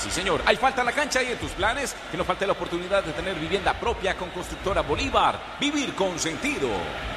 Sí, señor. Hay falta en la cancha y en tus planes. Que no falte la oportunidad de tener vivienda propia con Constructora Bolívar. Vivir con sentido.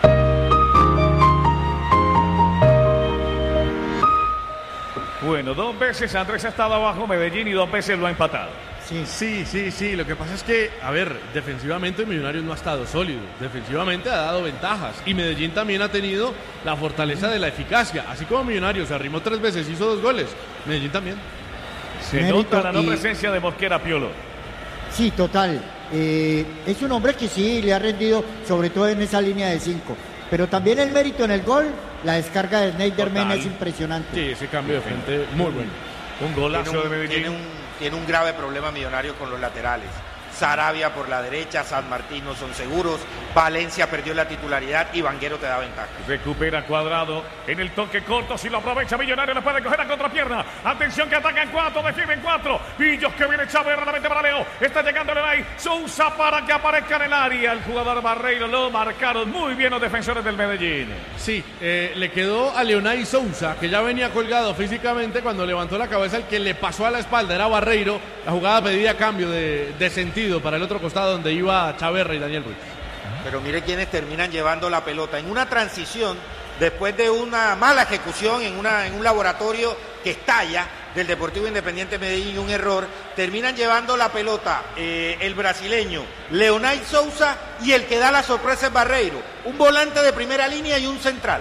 Bueno, 2 veces Andrés ha estado abajo Medellín y 2 veces lo ha empatado. Sí. Lo que pasa es que, a ver, defensivamente Millonarios no ha estado sólido. Defensivamente ha dado ventajas. Y Medellín también ha tenido la fortaleza de la eficacia. Así como Millonarios se arrimó 3 veces, hizo 2 goles. Medellín también. Se nota la no presencia de Mosquera, Piolo. Sí, total. Es un hombre que sí le ha rendido, sobre todo en esa línea de 5. Pero también el mérito en el gol, la descarga de Schneiderman es impresionante. Sí, ese cambio de frente muy bueno. Un golazo de Medellín. Tiene un grave problema Millonario con los laterales. Sarabia por la derecha, San Martín no son seguros, Valencia perdió la titularidad y Vanguero te da ventaja. Recupera Cuadrado en el toque corto, si lo aprovecha Millonario le puede coger a contrapierna. Atención que atacan 4, defienden 4. Villos que viene Chávez, realmente para Leo. Está llegando Leonay Sousa para que aparezca en el área. El jugador Barreiro lo marcaron muy bien los defensores del Medellín. Sí, le quedó a Leonay Sousa, que ya venía colgado físicamente cuando levantó la cabeza. El que le pasó a la espalda era Barreiro. La jugada pedía cambio de sentido para el otro costado donde iba Chaverra y Daniel Ruiz. Pero mire quienes terminan llevando la pelota en una transición después de una mala ejecución en un laboratorio que estalla del Deportivo Independiente Medellín y un error, terminan llevando la pelota el brasileño Leonay Sousa y el que da la sorpresa es Barreiro, un volante de primera línea y un central.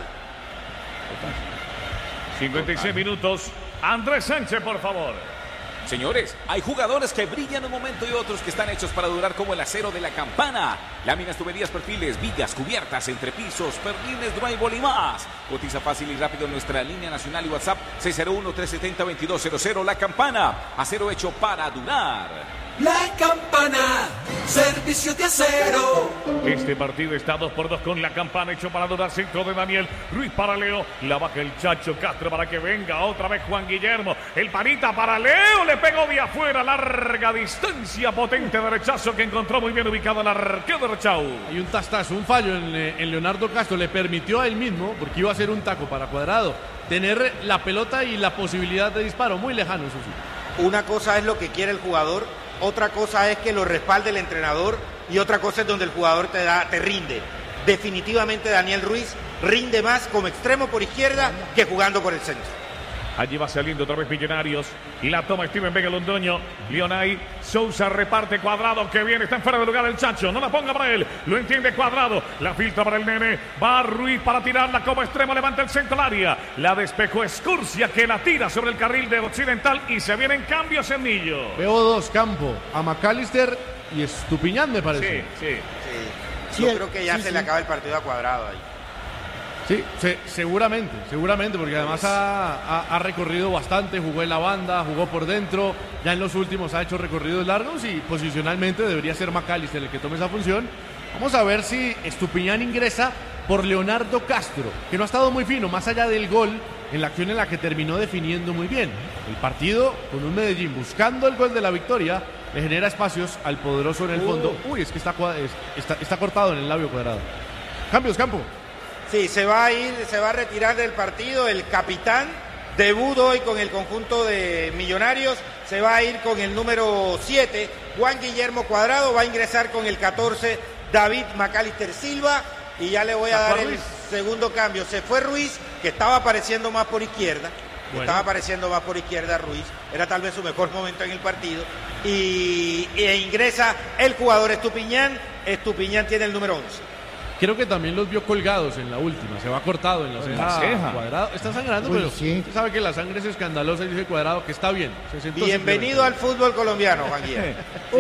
56 minutos. Andrés Sánchez, por favor. Señores, hay jugadores que brillan un momento y otros que están hechos para durar como el acero de la campana. Láminas, tuberías, perfiles, vigas, cubiertas, entrepisos, perlines, drywall y más. Cotiza fácil y rápido en nuestra línea nacional y WhatsApp 601-370-2200. La Campana, acero hecho para durar. La Campana, servicio de acero. Este partido está 2-2 con La Campana, hecho para durar. Centro de Daniel Ruiz para Leo. La baja el Chacho Castro para que venga otra vez Juan Guillermo. El panita para Leo, le pegó de afuera. Larga distancia, potente derechazo que encontró muy bien ubicado el arquero de Rechau. Hay un tastazo, un fallo en Leonardo Castro. Le permitió a él mismo, porque iba a ser un taco para Cuadrado, tener la pelota y la posibilidad de disparo. Muy lejano, eso sí. Una cosa es lo que quiere el jugador, otra cosa es que lo respalde el entrenador y otra cosa es donde el jugador te rinde. Definitivamente Daniel Ruiz rinde más como extremo por izquierda que jugando por el centro. Allí va saliendo otra vez Millonarios. Y la toma Steven Vega Londoño. Leonay Sousa reparte Cuadrado que viene. Está en fuera de lugar el Chacho. No la ponga para él. Lo entiende Cuadrado. La filtra para el nene. Va Ruiz para tirarla como extremo. Levanta el centro al área. La despejó Escurcia que la tira sobre el carril de Occidental. Y se vienen cambios en Millo. Veo 2 Campo. A McAllister y Estupiñán me parece. Sí. Yo creo que ya se le acaba el partido a Cuadrado ahí. Sí, seguramente, porque además ha recorrido bastante, jugó en la banda, jugó por dentro, ya en los últimos ha hecho recorridos largos y posicionalmente debería ser McAllister el que tome esa función. Vamos a ver si Estupiñán ingresa por Leonardo Castro, que no ha estado muy fino, más allá del gol, en la acción en la que terminó definiendo muy bien. El partido con un Medellín buscando el gol de la victoria, le genera espacios al poderoso en el fondo. Uy, es que está cortado en el labio Cuadrado. Cambios, Campo. Sí, se va a retirar del partido el capitán, debut hoy con el conjunto de Millonarios, se va a ir con el número 7, Juan Guillermo Cuadrado, va a ingresar con el 14, David McAllister Silva, y ya le voy a dar el segundo cambio. Se fue Ruiz, que estaba apareciendo más por izquierda, Ruiz, era tal vez su mejor momento en el partido, e ingresa el jugador Estupiñán tiene el número 11. Creo que también los vio colgados en la última. Se va cortado en la ceja. Cuadrado está sangrando, pero sí. Usted sabe que la sangre es escandalosa y dice Cuadrado que está bien. Bienvenido al fútbol colombiano, Juan Guillermo.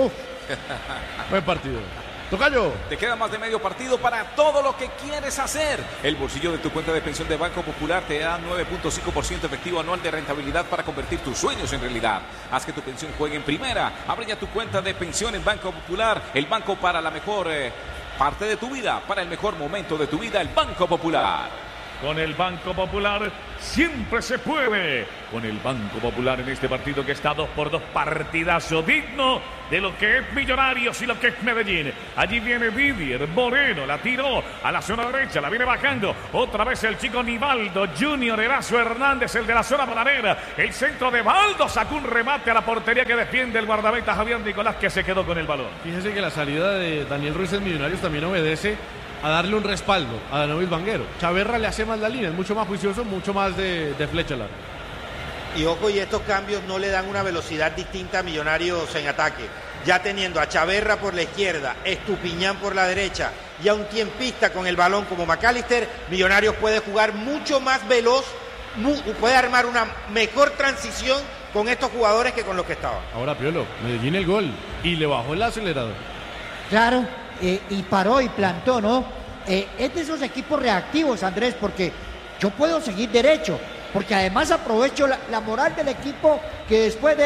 Buen partido. Tocayo. Te queda más de medio partido para todo lo que quieres hacer. El bolsillo de tu cuenta de pensión de Banco Popular te da 9.5% efectivo anual de rentabilidad para convertir tus sueños en realidad. Haz que tu pensión juegue en primera. Abre ya tu cuenta de pensión en Banco Popular. El banco para la mejor parte de tu vida, para el mejor momento de tu vida, el Banco Popular. con el Banco Popular. Siempre se puede con el Banco Popular en este partido que está 2-2, partidazo digno de lo que es Millonarios y lo que es Medellín. Allí viene Didier Moreno, la tiró a la zona derecha, la viene bajando. Otra vez el chico Nivaldo Junior, Erazo Hernández, el de la zona bananera. El centro de Baldo sacó un remate a la portería que defiende el guardameta Javier Nicolás, que se quedó con el balón. Fíjese que la salida de Daniel Ruiz en Millonarios también obedece a darle un respaldo a David Vanguero. Chaverra le hace más la línea, es mucho más juicioso, mucho más de flecha larga. Y ojo, y estos cambios no le dan una velocidad distinta a Millonarios en ataque. Ya teniendo a Chaverra por la izquierda, Estupiñán por la derecha y a un tiempista con el balón como McAllister, Millonarios puede jugar mucho más veloz, puede armar una mejor transición con estos jugadores que con los que estaban. Ahora, Piolo, Medellín el gol y le bajó el acelerador. Claro, y paró y plantó, ¿no? Es de esos equipos reactivos, Andrés, porque yo puedo seguir derecho, porque además aprovecho la moral del equipo que después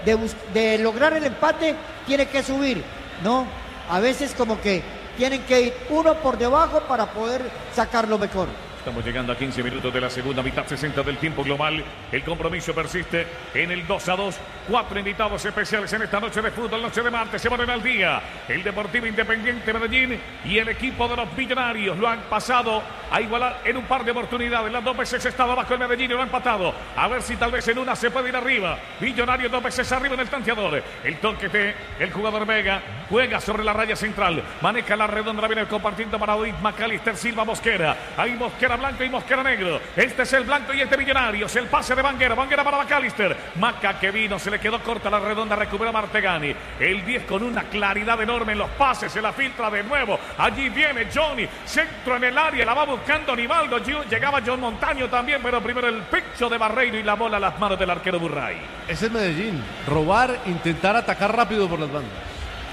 de lograr el empate tiene que subir, ¿no? A veces como que tienen que ir uno por debajo para poder sacarlo mejor. Estamos llegando a 15 minutos de la segunda mitad, 60 del tiempo global. El compromiso persiste en el 2-2. 4 invitados especiales en esta noche de fútbol, noche de martes. Se ponen al día el Deportivo Independiente Medellín y el equipo de los Millonarios. Lo han pasado a igualar en un par de oportunidades. Las 2 veces estaba abajo el Medellín y lo ha empatado. A ver si tal vez en una se puede ir arriba. Millonarios 2 veces arriba en el tanteador. El toque de el jugador Vega juega sobre la raya central. Maneja la redonda, viene compartiendo para David McAllister, Silva, Mosquera. Ahí Mosquera blanco y Mosquera negro. Este es el blanco y este Millonarios. El pase de Vanguera para McAllister. Maca que vino, se le quedó corta la redonda, recupera Martegani. El 10 con una claridad enorme en los pases, se la filtra de nuevo. Allí viene Johnny, centro en el área, la va buscando Nivaldo. Llegaba John Montaño también, pero primero el pecho de Barreiro y la bola a las manos del arquero Burray. Ese es Medellín, robar, intentar atacar rápido por las bandas.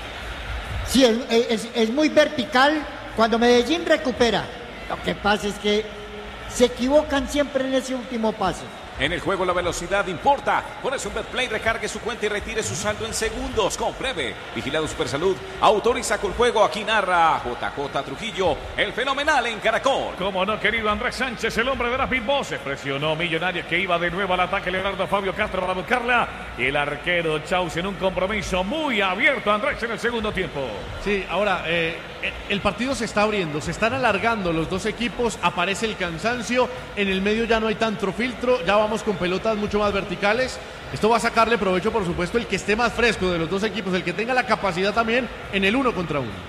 Sí, es muy vertical cuando Medellín recupera. Lo que pasa es que se equivocan siempre en ese último pase. En el juego la velocidad importa. Por eso en Betplay recargue su cuenta y retire su saldo en segundos. Compruebe. Vigilado Supersalud. Autoriza con juego. Aquí narra JJ Trujillo, el fenomenal en Caracol. Como no, querido Andrés Sánchez, el hombre de las big voces. Presionó Millonarios, que iba de nuevo al ataque. Leonardo Fabio Castro para buscarla. Y el arquero Chaus en un compromiso muy abierto, Andrés, en el segundo tiempo. Sí, ahora el partido se está abriendo, se están alargando los dos equipos, aparece el cansancio, en el medio ya no hay tanto filtro, ya vamos con pelotas mucho más verticales. Esto va a sacarle provecho, por supuesto, el que esté más fresco de los dos equipos, el que tenga la capacidad también en el 1 contra 1.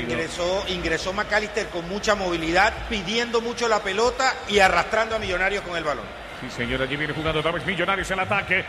Ingresó McAllister con mucha movilidad, pidiendo mucho la pelota y arrastrando a Millonarios con el balón. Sí, señor, allí viene jugando otra vez Millonarios en el ataque.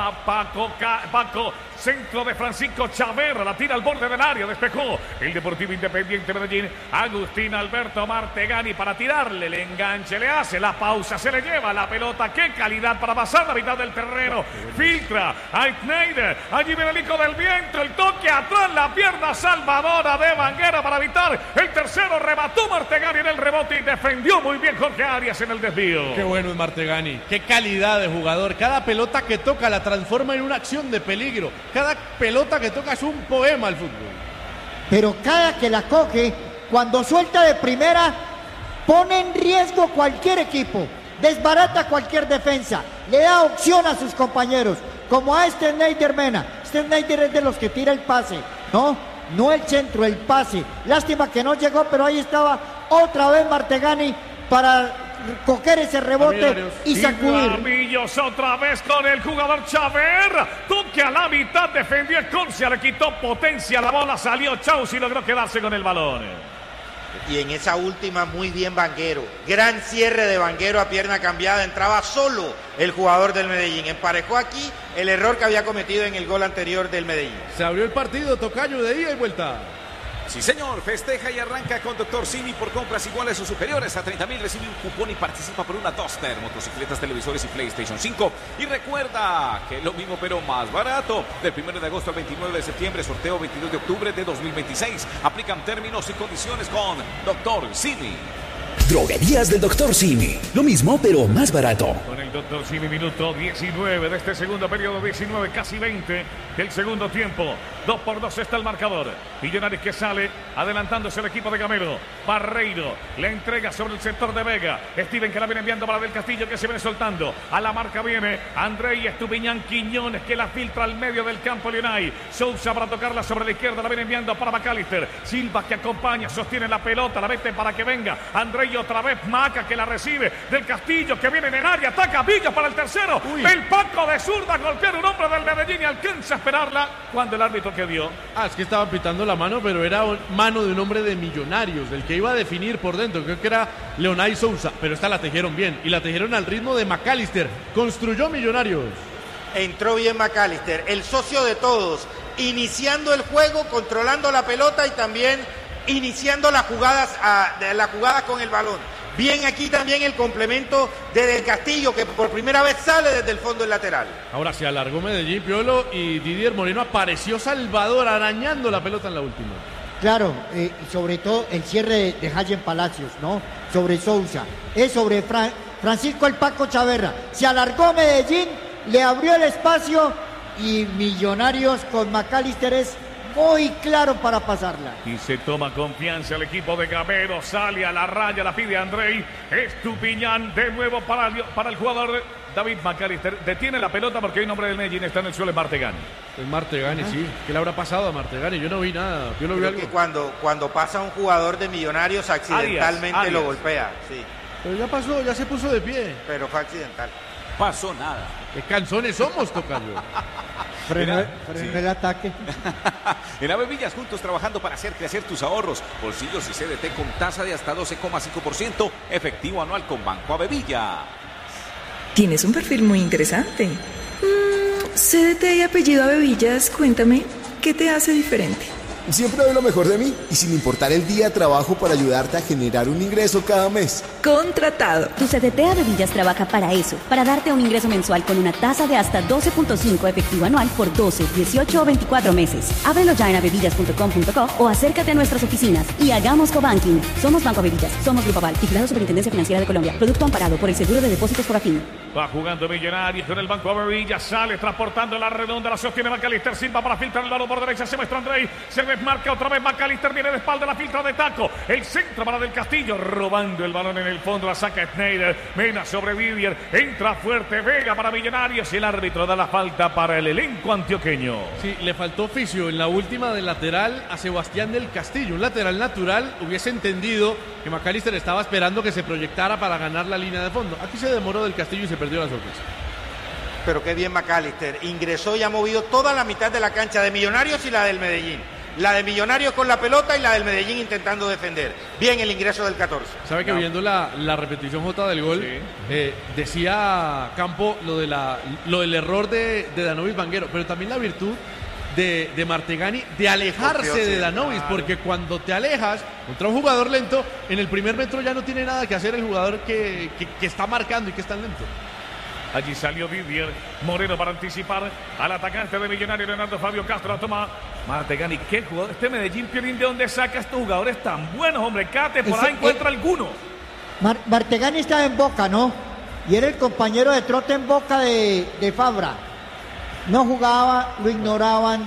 Paco, centro de Francisco Chaverra, la tira al borde del área, despejó el Deportivo Independiente Medellín. Agustín Alberto Martegani para tirarle, el enganche, le hace la pausa, se le lleva la pelota. Qué calidad para pasar la mitad del terreno. Filtra a Schneider, allí viene el hijo del viento, el toque atrás, la pierna salvadora de Vanguera para evitar el tercero. Remató Martegani en el rebote y defendió muy bien Jorge Arias en el desvío. Qué bueno es Martegani. Qué calidad de jugador. Cada pelota que toca la transforma en una acción de peligro. Cada pelota que toca es un poema al fútbol. Pero cada que la coge, cuando suelta de primera, pone en riesgo cualquier equipo. Desbarata cualquier defensa. Le da opción a sus compañeros. Como a Schneider Mena. Schneider es de los que tira el pase. No el centro, el pase. Lástima que no llegó, pero ahí estaba otra vez Martegani para coger ese rebote y sacudir. Millos otra vez con el jugador Chaverra. Toque a la mitad, defendió Escorcia, le quitó potencia, la bola salió Chaus y logró quedarse con el balón. Y en esa última muy bien Vanguero. Gran cierre de Vanguero a pierna cambiada. Entraba solo el jugador del Medellín. Emparejó aquí el error que había cometido en el gol anterior del Medellín. Se abrió el partido, tocayo de ida y vuelta. Sí, señor, festeja y arranca con Dr. Simi por compras iguales o superiores a 30,000. Recibe un cupón y participa por una Toaster, motocicletas, televisores y PlayStation 5. Y recuerda que es lo mismo pero más barato. Del 1 de agosto al 29 de septiembre, sorteo 22 de octubre de 2026. Aplican términos y condiciones con Dr. Simi. Droguerías del Dr. Simi. Lo mismo, pero más barato. Con el Dr. Simi, minuto 19 de este segundo periodo, 19, casi 20 del segundo tiempo. 2-2 está el marcador. Millonarios que sale adelantándose el equipo de Gamero. Barreiro le entrega sobre el sector de Vega. Steven que la viene enviando para Del Castillo, que se viene soltando. A la marca viene Andrei Estupiñán Quiñones, que la filtra al medio del campo Leonay. Sousa para tocarla sobre la izquierda, la viene enviando para McAllister. Silva que acompaña, sostiene la pelota, la mete para que venga Andrei otra vez. Maca que la recibe. Del Castillo que viene en el área, ataca Villa para el tercero. El Paco de zurda golpear un hombre del Medellín y alcanza a esperarla cuando el árbitro que dio. Es que estaban pitando la mano, pero era mano de un hombre de Millonarios, el que iba a definir por dentro. Creo que era Leonay Sousa, pero esta la tejieron bien y la tejieron al ritmo de McAllister. Construyó Millonarios. Entró bien McAllister, el socio de todos, iniciando el juego, controlando la pelota y también iniciando las jugadas, la jugada con el balón. Bien aquí también el complemento de Del Castillo, que por primera vez sale desde el fondo del lateral. Ahora se alargó Medellín, Piolo, y Didier Moreno apareció Salvador arañando la pelota en la última. Claro, sobre todo el cierre de Jayen Palacios, ¿no? Sobre Sousa, es sobre Francisco el Paco Chaverra. Se alargó Medellín, le abrió el espacio y Millonarios con McAllister es muy claro para pasarla. Y se toma confianza el equipo de Gamero, sale a la raya, la pide Andrei Estupiñán, de nuevo para el jugador David McAllister. Detiene la pelota porque hay un hombre del Medellín, está en el suelo, es Martegani. Es Martegani, sí. ¿Qué le habrá pasado a Martegani? Yo no vi nada. Yo no vi algo. Que cuando pasa un jugador de Millonarios accidentalmente Arias. lo golpea, sí. Pero ya pasó, ya se puso de pie. Pero fue accidental. Pasó nada. Qué canzones somos, tocayo. Frenó el ataque. En Avevillas, juntos trabajando para hacer crecer tus ahorros. Bolsillos y CDT con tasa de hasta 12,5%. Efectivo anual con Banco Avevilla. Tienes un perfil muy interesante. CDT y apellido Avevillas, cuéntame, ¿qué te hace diferente? Siempre doy lo mejor de mí y sin importar el día trabajo para ayudarte a generar un ingreso cada mes. Contratado. Tu CDT Avevillas trabaja para eso, para darte un ingreso mensual con una tasa de hasta 12.5 efectivo anual por 12, 18 o 24 meses. Ábrelo ya en avevillas.com.co o acércate a nuestras oficinas y hagamos cobanking. Somos Banco Avevillas, somos Grupo Aval, vigilado Superintendencia Financiera de Colombia. Producto amparado por el Seguro de Depósitos Forafin. Va jugando Millonarios con el Banco Avevillas, sale transportando la redonda, la sostiene McAllister, Silva para filtrar el balón por derecha, se muestra Andrei, se desmarca otra vez McAllister, viene de espalda, la filtra de taco, el centro para Del Castillo, robando el balón en el fondo, la saca Schneider, Mena sobre Vivier, entra fuerte Vega para Millonarios y el árbitro da la falta para el elenco antioqueño. Sí, le faltó oficio en la última del lateral a Sebastián Del Castillo, un lateral natural, hubiese entendido que McAllister estaba esperando que se proyectara para ganar la línea de fondo. Aquí se demoró Del Castillo y se perdió la sorpresa. Pero qué bien McAllister, ingresó y ha movido toda la mitad de la cancha de Millonarios y la del Medellín. La de Millonarios con la pelota y la del Medellín intentando defender. Bien el ingreso del 14. ¿Sabe que viendo la repetición J del gol, decía Campo lo del error de Danovis Vanguero, pero también la virtud de Martegani de alejarse de Danovis, porque cuando te alejas contra un jugador lento, en el primer metro ya no tiene nada que hacer el jugador que está marcando y que está lento. Allí salió Didier Moreno para anticipar al atacante de Millonarios, Leonardo Fabio Castro. La toma Martegani. ¿Qué jugador? Este Medellín, Piolín, ¿de dónde saca estos jugadores tan buenos, hombre? Cate, por ahí encuentra alguno. Martegani estaba en Boca, ¿no? Y era el compañero de trote en Boca de Fabra. No jugaba, lo ignoraban.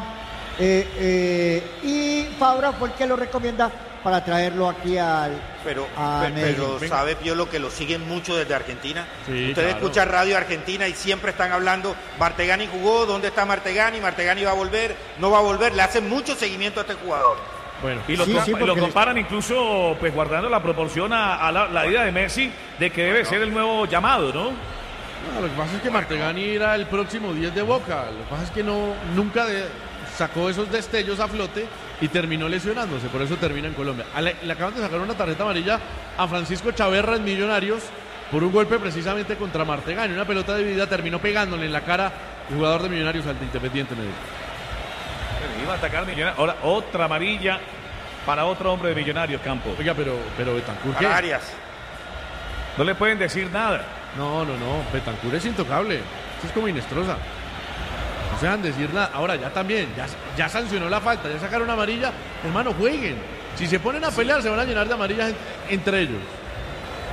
Y Fabra fue el que lo recomienda para traerlo aquí Pero Medellín. sabe Piolo que lo siguen mucho desde Argentina. Sí, Usted escucha Radio Argentina y siempre están hablando, Martegani jugó, ¿dónde está Martegani? Martegani va a volver, no va a volver, le hacen mucho seguimiento a este jugador. Bueno, y lo comparan incluso pues guardando la proporción a la idea de Messi de que debe ser el nuevo llamado, ¿no? No, lo que pasa es que Martegani era el próximo 10 de Boca. Lo que pasa es que nunca sacó esos destellos a flote y terminó lesionándose, por eso termina en Colombia. Le acaban de sacar una tarjeta amarilla a Francisco Chaverra en Millonarios por un golpe precisamente contra Martegani. Una pelota dividida terminó pegándole en la cara el jugador de Millonarios al Independiente Medellín. Iba a atacar Millonarios. Ahora otra amarilla para otro hombre de Millonarios, Campo. Oiga, pero Betancur, ¿qué? Para Arias. No le pueden decir nada. No, Betancur es intocable. Esto es como Inestrosa. No se dejan decir nada. Ahora ya también, ya sancionó la falta, ya sacaron amarilla. Hermano, jueguen. Si se ponen a pelear, se van a llenar de amarillas entre ellos.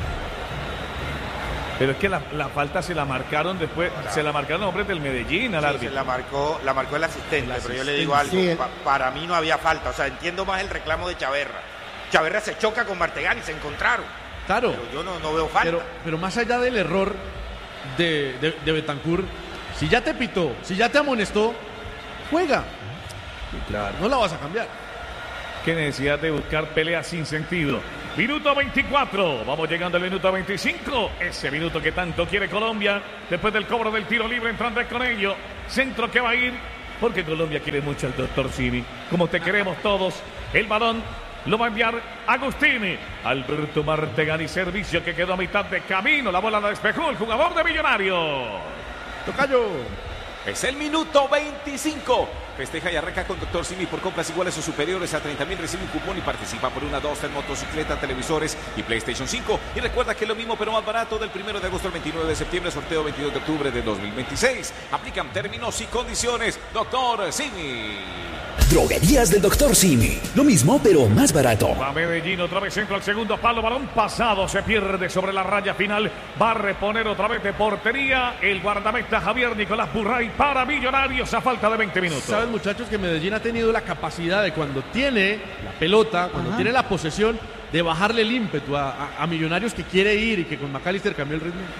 Pero es que la falta se la marcaron después, claro. Se la marcaron hombres del Medellín al árbitro. Se la marcó el asistente, pero yo le digo algo, para mí no había falta, o sea, entiendo más el reclamo de Chaverra. Chaverra se choca con Martegani, se encontraron. Claro. Pero yo no veo falta. Pero más allá del error de Bentancur, si ya te pitó, si ya te amonestó, juega. Claro. No la vas a cambiar. Qué necesidad de buscar peleas sin sentido. Minuto 24, vamos llegando al minuto 25, ese minuto que tanto quiere Colombia, después del cobro del tiro libre entrando con ello, centro que va a ir, porque Colombia quiere mucho al doctor Simi, como te queremos todos, el balón lo va a enviar Agustini, Alberto Martegani, servicio que quedó a mitad de camino, la bola la despejó el jugador de Millonarios. Tocayo. Es el minuto 25. Festeja y arranca con Dr. Simi por compras iguales o superiores a 30.000. Recibe un cupón y participa por una 2 en motocicleta, televisores y PlayStation 5. Y recuerda que es lo mismo pero más barato del 1 de agosto al 29 de septiembre, sorteo 22 de octubre de 2026. Aplican términos y condiciones. Dr. Simi. Droguerías del Dr. Simi. Lo mismo, pero más barato. Va Medellín, otra vez centro al segundo palo. Balón pasado, se pierde sobre la raya final. Va a reponer otra vez de portería el guardameta Javier Nicolás Burray para Millonarios a falta de 20 minutos. Saben, muchachos, que Medellín ha tenido la capacidad de cuando tiene la pelota, cuando tiene la posesión, de bajarle el ímpetu a Millonarios que quiere ir y que con McAllister cambió el ritmo.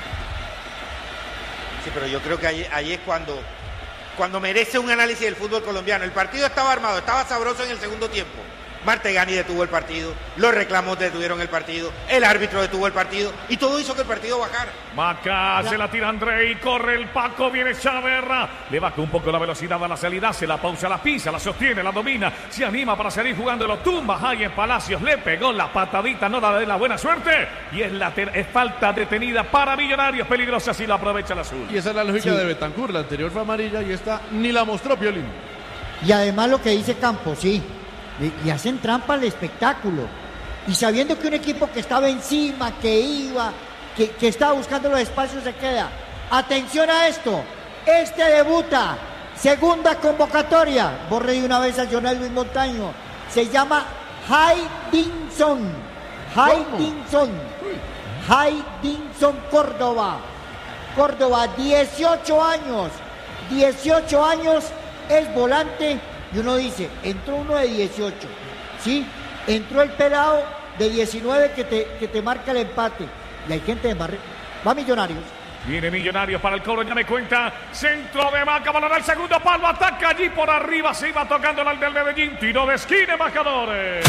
Sí, pero yo creo que ahí es cuando merece un análisis del fútbol colombiano. El partido estaba armado, estaba sabroso en el segundo tiempo. Martegani detuvo el partido, los reclamos detuvieron el partido, el árbitro detuvo el partido y todo hizo que el partido bajara. Maca, se la tira Andrei, corre el Paco, viene Chaverra, le baja un poco la velocidad a la salida, se la pausa, la pisa, la sostiene, la domina, se anima para seguir jugando, lo tumba Jaime Palacios, le pegó la patadita, no la de la buena suerte y es falta detenida para Millonarios, peligrosa si la aprovecha el azul. Y esa es la lógica de Bentancur, la anterior fue amarilla y esta ni la mostró Piolín. Y además lo que dice Campos, sí. Y hacen trampa al espectáculo. Y sabiendo que un equipo que estaba encima, que iba, que estaba buscando los espacios, se queda. Atención a esto. Este debuta. Segunda convocatoria. Borre de una vez a Jonel Luis Montaño. Se llama Haydinson. Haydinson Córdoba. Córdoba, 18 años. 18 años, es volante. Y uno dice, entró uno de 18, ¿sí? Entró el pelado de 19 que te marca el empate. Y hay gente de Barre. Va Millonarios. Viene Millonarios para el cobro, ya me cuenta. Centro de Maca, balón al segundo palo, ataca allí por arriba, se iba tocando el del Medellín. Tiro de esquina, embajadores.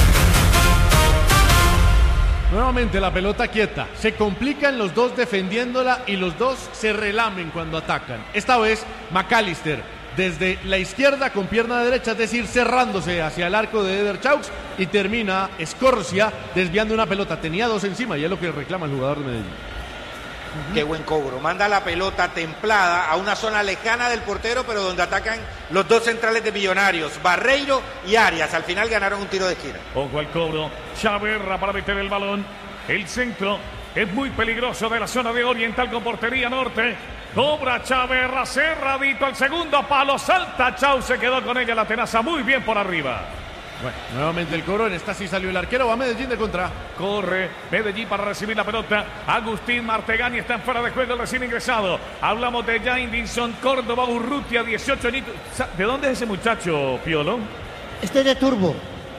Nuevamente la pelota quieta. Se complican los dos defendiéndola y los dos se relamen cuando atacan. Esta vez McAllister desde la izquierda con pierna derecha, es decir, cerrándose hacia el arco de Eder Chaux y termina Escorcia desviando una pelota. Tenía dos encima y es lo que reclama el jugador de Medellín. Qué buen cobro. Manda la pelota templada a una zona lejana del portero, pero donde atacan los dos centrales de Millonarios, Barreiro y Arias. Al final ganaron un tiro de esquina. Ojo al cobro. Chaverra para meter el balón. El centro es muy peligroso de la zona de Oriental con portería norte. Cobra Chaverra, cerradito al segundo palo, salta Chau, se quedó con ella la tenaza muy bien por arriba. Bueno, nuevamente el cobro, en esta sí salió el arquero, va Medellín de contra. Corre Medellín para recibir la pelota. Agustín Martegani está en fuera de juego, recién ingresado. Hablamos de Haydinson Córdoba Urrutia, 18 añitos. ¿De dónde es ese muchacho, Piolo? Este es de Turbo.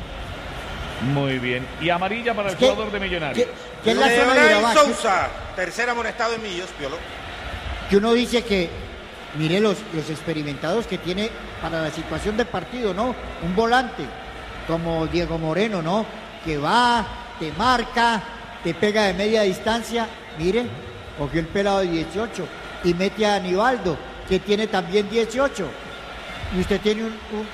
Muy bien. Y amarilla para el jugador de Millonarios. ¿Qué es la zona de Urabá? Sousa, tercer amonestado en Millos, Piolo. Que uno dice que, mire los experimentados que tiene para la situación de partido, ¿no? Un volante como Diego Moreno, ¿no? Que va, te marca, te pega de media distancia. Mire, cogió el pelado de 18 y mete a Aníbaldo, que tiene también 18. Y usted tiene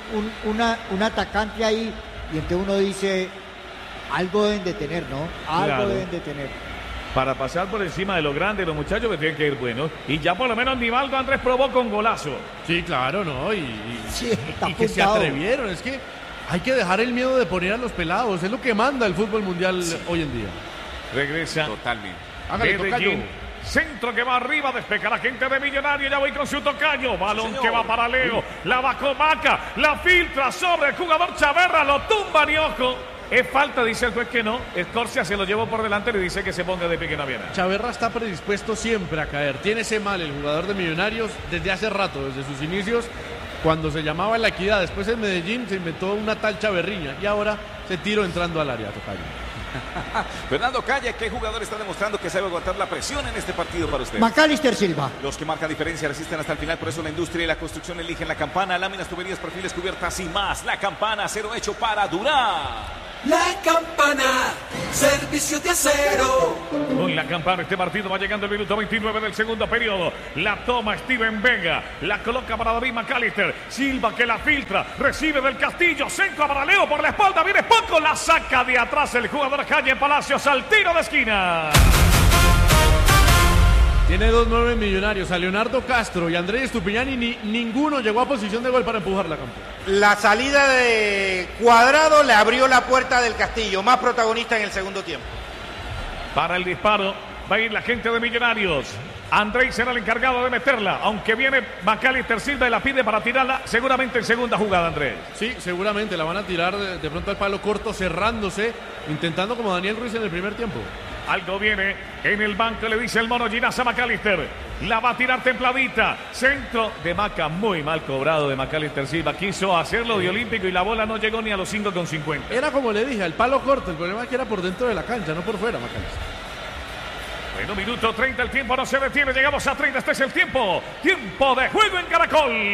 un atacante ahí y entonces uno dice, algo deben de tener, ¿no? Algo deben de tener. Para pasar por encima de lo grande, los muchachos que tienen que ir buenos. Y ya por lo menos Nivaldo Andrés probó con golazo. Sí, claro, ¿no? Y que se apuntado. atrevieron. Es que hay que dejar el miedo de poner a los pelados. Es lo que manda el fútbol mundial hoy en día. Regresa. Totalmente. Medellín. Centro que va arriba, despeja la gente de Millonario, ya voy con su tocayo, balón que va para Leo, la bajó Maca, la filtra sobre el jugador Chaverra, lo tumba Niojo. Es falta, dice el juez que no. Escorcia se lo llevó por delante y dice que se ponga de pie que no había nada. Chaverra está predispuesto siempre a caer. Tiene ese mal el jugador de Millonarios desde hace rato, desde sus inicios, cuando se llamaba La Equidad. Después en Medellín se inventó una tal Chaverriña y ahora se tiró entrando al área, tocayo. Fernando Calle, ¿qué jugador está demostrando que sabe aguantar la presión en este partido para usted? Macalister Silva. Los que marcan diferencia resisten hasta el final, por eso la industria y la construcción eligen la Campana, láminas, tuberías, perfiles, cubiertas y más. La Campana, acero hecho para durar. La Campana, servicio de acero. Con La Campana, este partido va llegando el minuto 29 del segundo periodo. La toma Steven Vega, la coloca para David McAllister. Silva que la filtra, recibe del Castillo, centro para Leo por la espalda, viene Poco, la saca de atrás el jugador Calle Palacios al tiro de esquina. Tiene 2-9 Millonarios, a Leonardo Castro y Andrés Estupiñán, y ninguno llegó a posición de gol para empujar la campo. La salida de Cuadrado le abrió la puerta del Castillo, más protagonista en el segundo tiempo. Para el disparo va a ir la gente de Millonarios. Andrés será el encargado de meterla, aunque viene McAllister Silva y la pide para tirarla seguramente en segunda jugada, Andrés. Sí, seguramente la van a tirar de pronto al palo corto, cerrándose, intentando como Daniel Ruiz en el primer tiempo. Algo viene en el banco, le dice el mono Ginás a McAllister. La va a tirar templadita. Centro de Maca, muy mal cobrado de McAllister Silva. Quiso hacerlo de olímpico y la bola no llegó ni a los 5,50. Era como le dije, al palo corto. El problema es que era por dentro de la cancha, no por fuera, McAllister. Bueno, minuto 30, el tiempo no se detiene. Llegamos a 30, este es el tiempo. Tiempo de juego en Caracol.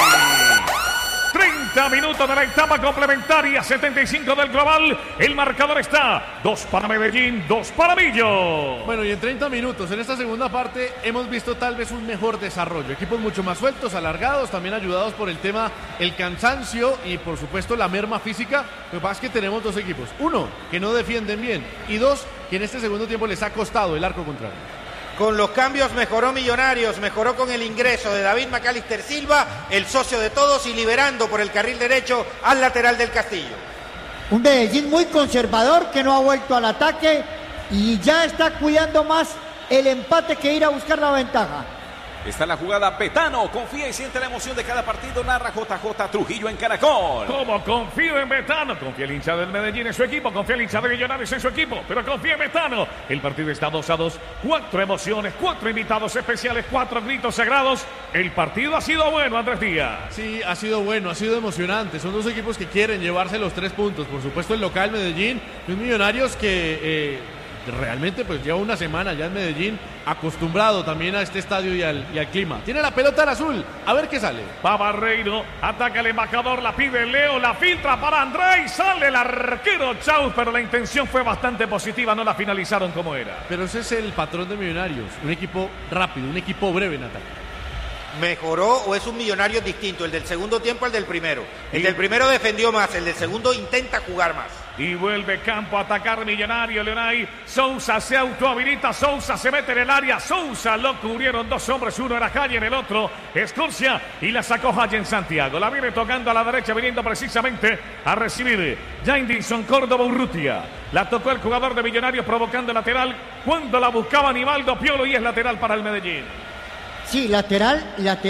30 minutos de la etapa complementaria, 75 del global. El marcador está 2 para Medellín, 2 para Millo. Bueno, y en 30 minutos, en esta segunda parte, hemos visto tal vez un mejor desarrollo. Equipos mucho más sueltos, alargados, también ayudados por el tema, el cansancio y por supuesto la merma física. Lo que pasa es que tenemos dos equipos. Uno, que no defienden bien. Y dos, que en este segundo tiempo les ha costado el arco contrario. Con los cambios mejoró Millonarios, mejoró con el ingreso de David McAllister Silva, el socio de todos, y liberando por el carril derecho al lateral del Castillo. Un Medellín muy conservador que no ha vuelto al ataque y ya está cuidando más el empate que ir a buscar la ventaja. Está la jugada Betano, confía y siente la emoción de cada partido, narra JJ Trujillo en Caracol. ¿Cómo confío en Betano? Confía el hincha del Medellín en su equipo, confía el hincha de Millonarios en su equipo, pero confía en Betano. El partido está 2-2, 4 emociones, 4 invitados especiales, 4 gritos sagrados. El partido ha sido bueno, Andrés Díaz. Sí, ha sido bueno, ha sido emocionante. Son dos equipos que quieren llevarse los 3 puntos. Por supuesto el local Medellín, los Millonarios que realmente pues lleva una semana ya en Medellín, acostumbrado también a este estadio y al clima. Tiene la pelota en azul, a ver qué sale. Va Barreiro, ataca el embajador, la pide Leo, la filtra para Andrés, sale el arquero Chaus, pero la intención fue bastante positiva, no la finalizaron como era. Pero ese es el patrón de Millonarios, un equipo rápido, un equipo breve en ataque. ¿Mejoró o es un Millonarios distinto? El del segundo tiempo al del primero. El del primero defendió más, el del segundo intenta jugar más. Y vuelve Campo a atacar Millonario, Leonay. Sousa se autohabilita, Sousa se mete en el área, Sousa lo cubrieron 2 hombres, uno era Hayen, el otro Escorcia, y la sacó Hayen Santiago. La viene tocando a la derecha, viniendo precisamente a recibir Jaindinson Córdoba Urrutia. La tocó el jugador de Millonarios provocando lateral cuando la buscaba Nivaldo Piolo y es lateral para el Medellín. Sí, lateral.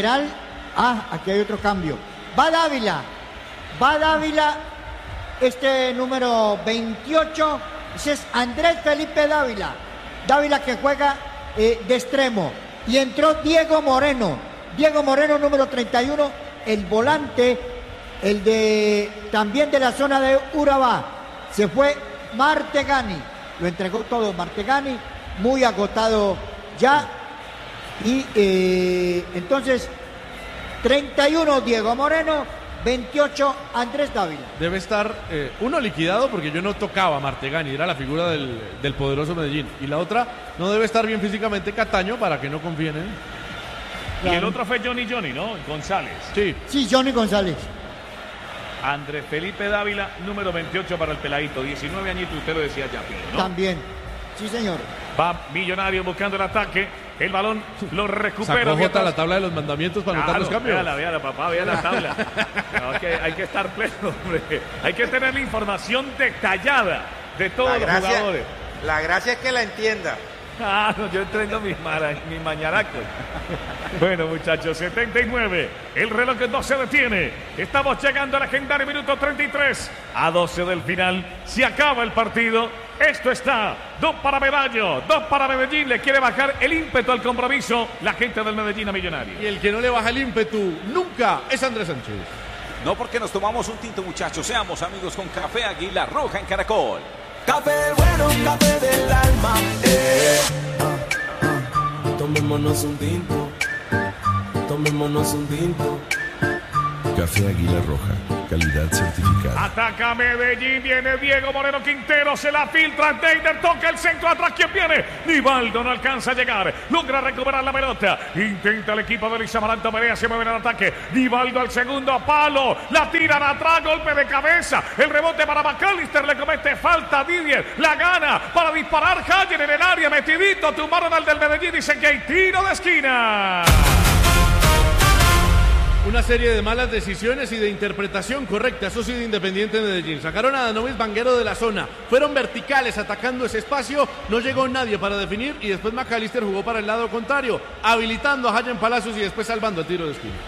Aquí hay otro cambio. Va Dávila. Este número 28, ese es Andrés Felipe Dávila. Dávila que juega de extremo. Y entró Diego Moreno. Diego Moreno, número 31, el volante, el de también de la zona de Urabá. Se fue Martegani. Lo entregó todo Martegani, muy agotado ya. Y entonces, 31 Diego Moreno, 28 Andrés Dávila. Debe estar uno liquidado porque yo no tocaba a Martegani, era la figura del poderoso Medellín. Y la otra, no debe estar bien físicamente Cataño para que no confíen en él. Y el otro fue Johnny, ¿no? González. Sí, Johnny González. Andrés Felipe Dávila, número 28 para el peladito, 19 añitos, usted lo decía ya, ¿no? También, sí señor. Va Millonario buscando el ataque, el balón lo recupera. Sacó Jota la tabla de los mandamientos para anotar los cambios. Véala, papá, vea la tabla. No, hay que estar pleno, hombre. Hay que tener la información detallada de todos los jugadores. La gracia es que la entienda. Ah, no, yo entreno mis mañanacos. Bueno, muchachos, 79. El reloj no se detiene. Estamos llegando al legendario minuto 33. A 12 del final. Se acaba el partido. Esto está 2 para Medallo, 2 para Medellín. Le quiere bajar el ímpetu al compromiso la gente del Medellín a Millonarios. Y el que no le baja el ímpetu nunca es Andrés Sánchez. No porque nos tomamos un tinto, muchachos. Seamos amigos con Café Águila Roja en Caracol. Café bueno, café del alma. Tomémonos un tinto. Tomémonos un tinto. Café Águila Roja, calidad certificada. Ataca Medellín, viene Diego Moreno Quintero, se la filtra, Deider toca el centro, atrás, ¿quién viene? Nivaldo no alcanza a llegar, logra recuperar la pelota, intenta el equipo de Luis Amaranto Perea, se mueve en el ataque, Nivaldo al segundo palo, la tiran atrás, golpe de cabeza, el rebote para McAllister, le comete falta a Didier, la gana para disparar Haller en el área, metidito, tumbaron al del Medellín, dicen que hay tiro de esquina. Una serie de malas decisiones y de interpretación correcta, eso sí, de Independiente Medellín. Sacaron a Danovis Vanguero de la zona, fueron verticales atacando ese espacio, no llegó nadie para definir y después McAllister jugó para el lado contrario, habilitando a Hayan Palacios y después salvando el tiro de esquina.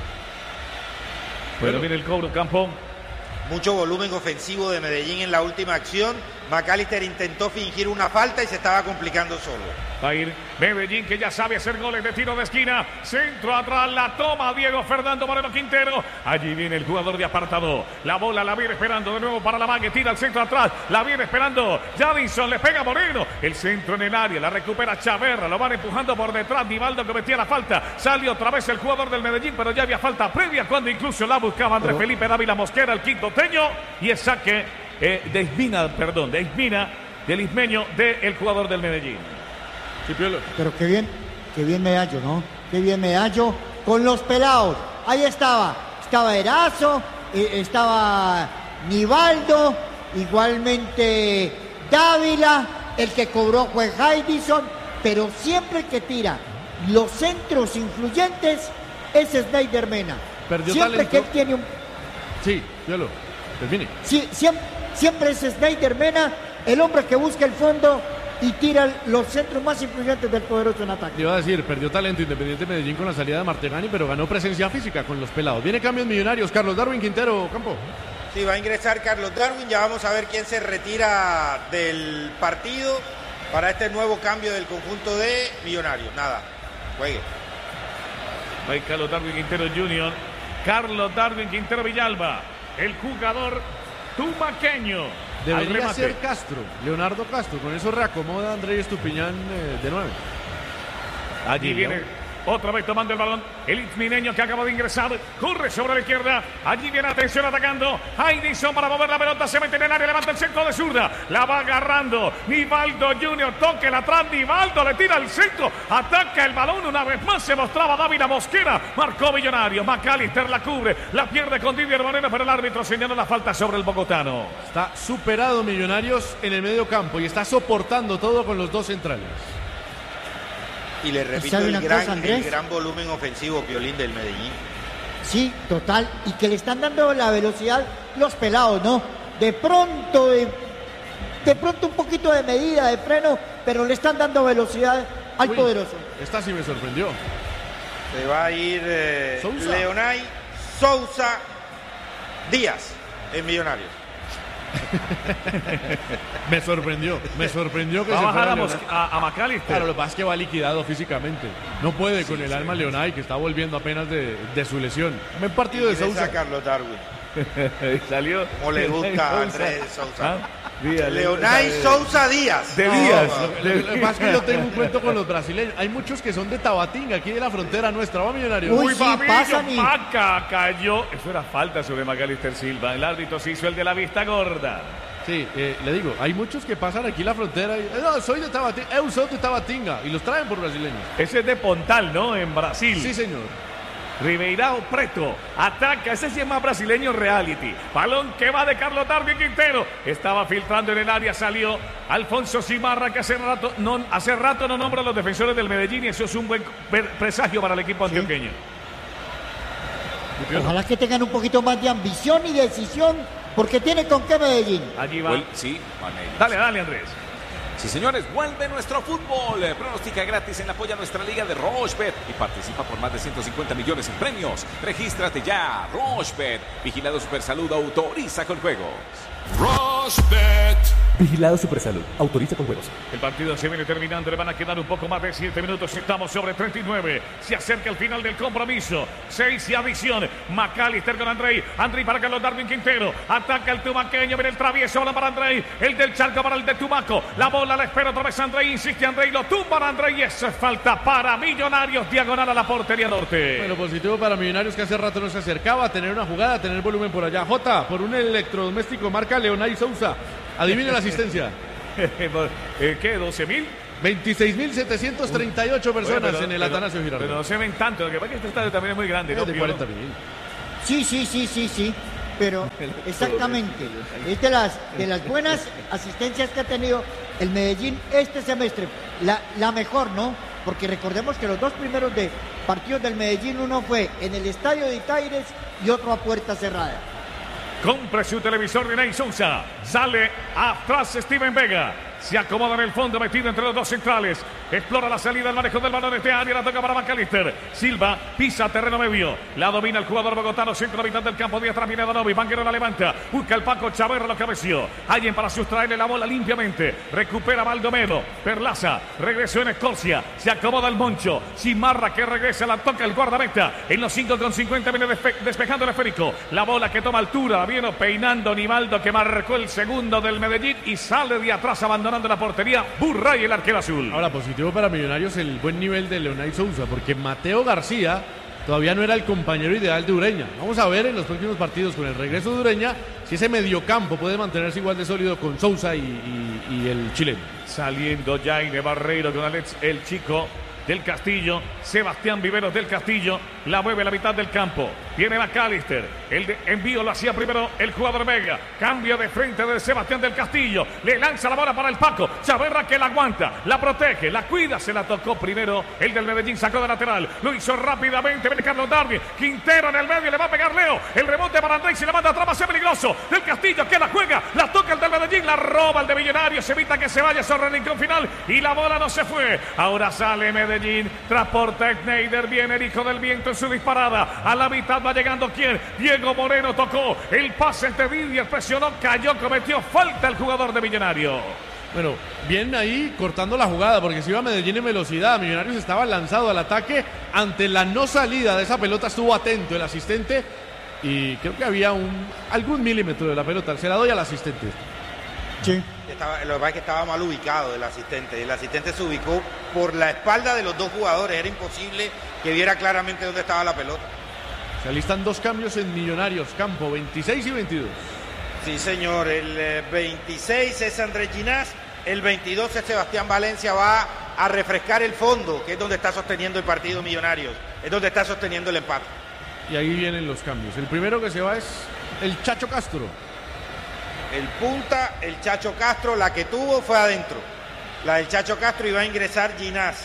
Bueno, viene el cobro, Campo. Mucho volumen ofensivo de Medellín en la última acción. McAllister intentó fingir una falta y se estaba complicando solo. Va a ir Medellín, que ya sabe hacer goles de tiro de esquina. Centro atrás, la toma Diego Fernando Moreno Quintero. Allí viene el jugador de apartado. La bola la viene esperando de nuevo para la Mague. Tira al centro atrás. La viene esperando Jadinson. Le pega Moreno. El centro en el área. La recupera Chaverra. Lo van empujando por detrás. Nivaldo cometía la falta. Salió otra vez el jugador del Medellín, pero ya había falta previa cuando incluso la buscaba Andrés Felipe Dávila Mosquera, el quintoteño. Y es saque de Ismina, del ismeño del jugador del Medellín. Sí, Piolo. Pero qué bien Medallo, ¿no? Qué bien Medallo con los pelados. Ahí estaba Erazo, estaba Nivaldo, igualmente Dávila, el que cobró fue Jadinson, pero siempre que tira los centros influyentes es Snyder Mena. Perdió siempre talento. Que él tiene un... Sí, Piolo, termine. Sí, siempre es Snyder Mena, el hombre que busca el fondo y tira los centros más influyentes del poderoso en ataque. Iba a decir, perdió talento Independiente Medellín con la salida de Martegani, pero ganó presencia física con los pelados. Viene cambios Millonarios, Carlos Darwin Quintero, Campo. Sí, va a ingresar Carlos Darwin, ya vamos a ver quién se retira del partido para este nuevo cambio del conjunto de Millonarios. Nada, juegue. Va Carlos Darwin Quintero Jr., Carlos Darwin Quintero Villalba, el jugador tumaqueño. Debería ser Castro, Leonardo Castro, con eso reacomoda a Andrés Estupiñán de 9. Allí viene otra vez tomando el balón el ismineño que acaba de ingresar, corre sobre la izquierda, allí viene atención atacando Jadinson para mover la pelota, se mete en el área, levanta el centro de zurda, la va agarrando Nivaldo Junior, toque el atrás, Nivaldo le tira al centro, ataca el balón una vez más, se mostraba Dávila Mosquera, marcó Millonarios, McAllister la cubre, la pierde con Didier Moreno, pero el árbitro señaló la falta sobre el bogotano. Está superado Millonarios en el medio campo y está soportando todo con los dos centrales. Y le repito, el gran volumen ofensivo, Piolín, del Medellín. Sí, total. Y que le están dando la velocidad los pelados, ¿no? De pronto un poquito de medida, de freno, pero le están dando velocidad al poderoso. Esta sí me sorprendió. Se va a ir Leonay Sousa Díaz en Millonarios. Me sorprendió que va se a bajar fuera a McAllister. Claro, lo que pasa es que va liquidado físicamente. No puede con el alma Leonay, que está volviendo apenas de su lesión. Un partido de Sousa. Carlos Darwin. Salió. ¿Cómo le gusta a Andrés Sousa? Díaz, Leonay Sousa Díaz. De Díaz. Lo que pasa es que yo tengo un cuento con los brasileños. Hay muchos que son de Tabatinga, aquí de la frontera nuestra. Va Millonario. Uy, sí, Maca cayó. Eso era falta sobre McAllister Silva. El árbitro se hizo el de la vista gorda. Sí, le digo, hay muchos que pasan aquí la frontera y no, soy de Tabatinga, soy de Tabatinga y los traen por brasileños. Ese es de Pontal, ¿no? En Brasil. Sí, señor. Ribeirão Preto ataca, ese sí es más brasileño reality. Balón que va de Carlos Darwin Quintero. Estaba filtrando en el área, salió Alfonso Cimarra, que hace rato no nombra a los defensores del Medellín y eso es un buen presagio para el equipo antioqueño. Ojalá que tengan un poquito más de ambición y decisión, porque tiene con qué Medellín. Allí va. Sí, Dale, Andrés. Sí, señores, vuelve nuestro fútbol. Pronóstica gratis en la Apoya Nuestra Liga de Rochebet y participa por más de 150 millones en premios. Regístrate ya, Rochebet. Vigilado Supersalud, autoriza con juegos. Rochebet. Vigilado Supersalud, autoriza con juegos. El partido se viene terminando, le van a quedar un poco más de 7 minutos. Estamos sobre 39. Se acerca el final del compromiso. 6 y adición. McAllister con Andrei. Andrei para Carlos Darwin Quintero. Ataca el tumaqueño. Viene el travieso. Bola para Andrei. El del Chalco para el de Tumaco. La bola la espera otra vez Andrei. Insiste Andrei. Lo tumba Andrei. Y eso es falta para Millonarios. Diagonal a la portería norte. Bueno, positivo para Millonarios que hace rato no se acercaba a tener una jugada, a tener volumen por allá. Jota, por un electrodoméstico marca Leonay Sousa. Adivine la asistencia. ¿Qué? ¿12.000? 26.738 personas en el Atanasio Girardot. Pero no se ven tanto, lo que pasa es que este estadio también es muy grande, ¿no? De 40.000. Sí, pero exactamente. Es de las buenas asistencias que ha tenido el Medellín este semestre. La mejor, ¿no? Porque recordemos que los dos primeros partidos del Medellín, uno fue en el estadio de Itaires y otro a puerta cerrada. Compre su televisor de Ney Sousa. Sale atrás Steven Vega. Se acomoda en el fondo, metido entre los dos centrales. Explora la salida, el manejo del balón este área. La toca para McAllister. Silva pisa terreno medio. La domina el jugador bogotano. Centro mitad del campo. Díaz viene Donovi. Banquero la levanta. Busca el Paco Chaverra, lo cabeció. Alguien para sustraerle la bola limpiamente. Recupera Baldomero. Perlaza. Regresó en Escocia. Se acomoda el Moncho. Cimarra que regresa. La toca el guardameta. En los 5:50 viene despejando el esférico. La bola que toma altura. Viene peinando Nivaldo que marcó el segundo del Medellín. Y sale de atrás abandonando la portería, Burray, el arquero azul. Ahora, positivo para Millonarios el buen nivel de Leonay Sousa, porque Mateo García todavía no era el compañero ideal de Ureña. Vamos a ver en los próximos partidos con el regreso de Ureña si ese mediocampo puede mantenerse igual de sólido con Sousa y el chileno. Saliendo Jaime Barreiro con Alex el Chico del Castillo, Sebastián Viveros del Castillo, la mueve a la mitad del campo. Viene McAllister, el de envío lo hacía primero el jugador Vega. Cambio de frente de Sebastián del Castillo, le lanza la bola para el Paco. Chaverra que la aguanta, la protege, la cuida, se la tocó primero el del Medellín, sacó de lateral, lo hizo rápidamente, viene Carlos Darwin, Quintero en el medio, le va a pegar Leo, el rebote para Andrés, se la manda atrás, va a ser peligroso. Del Castillo que la juega, la toca el del Medellín, la roba el de Millonarios, se evita que se vaya sobre el rincón final y la bola no se fue. Ahora sale Medellín, transporta Schneider, viene el hijo del viento en su disparada, a la mitad va llegando ¿quién? Diego Moreno tocó el pase entre Didier, presionó, cayó, cometió falta el jugador de Millonarios. Bueno, bien ahí cortando la jugada, porque si iba Medellín en velocidad, Millonarios estaba lanzado al ataque, ante la no salida de esa pelota estuvo atento el asistente y creo que había algún milímetro de la pelota, se la doy al asistente. Sí. Lo que pasa es que estaba mal ubicado el asistente se ubicó por la espalda de los dos jugadores, era imposible que viera claramente dónde estaba la pelota. Se alistan dos cambios en Millonarios, campo 26 y 22. Sí, señor, el 26 es Andrés Ginás, el 22 es Sebastián Valencia, va a refrescar el fondo, que es donde está sosteniendo el partido Millonarios, es donde está sosteniendo el empate. Y ahí vienen los cambios. El primero que se va es el Chacho Castro. El punta, el Chacho Castro, la que tuvo fue adentro. La del Chacho Castro iba a ingresar Ginás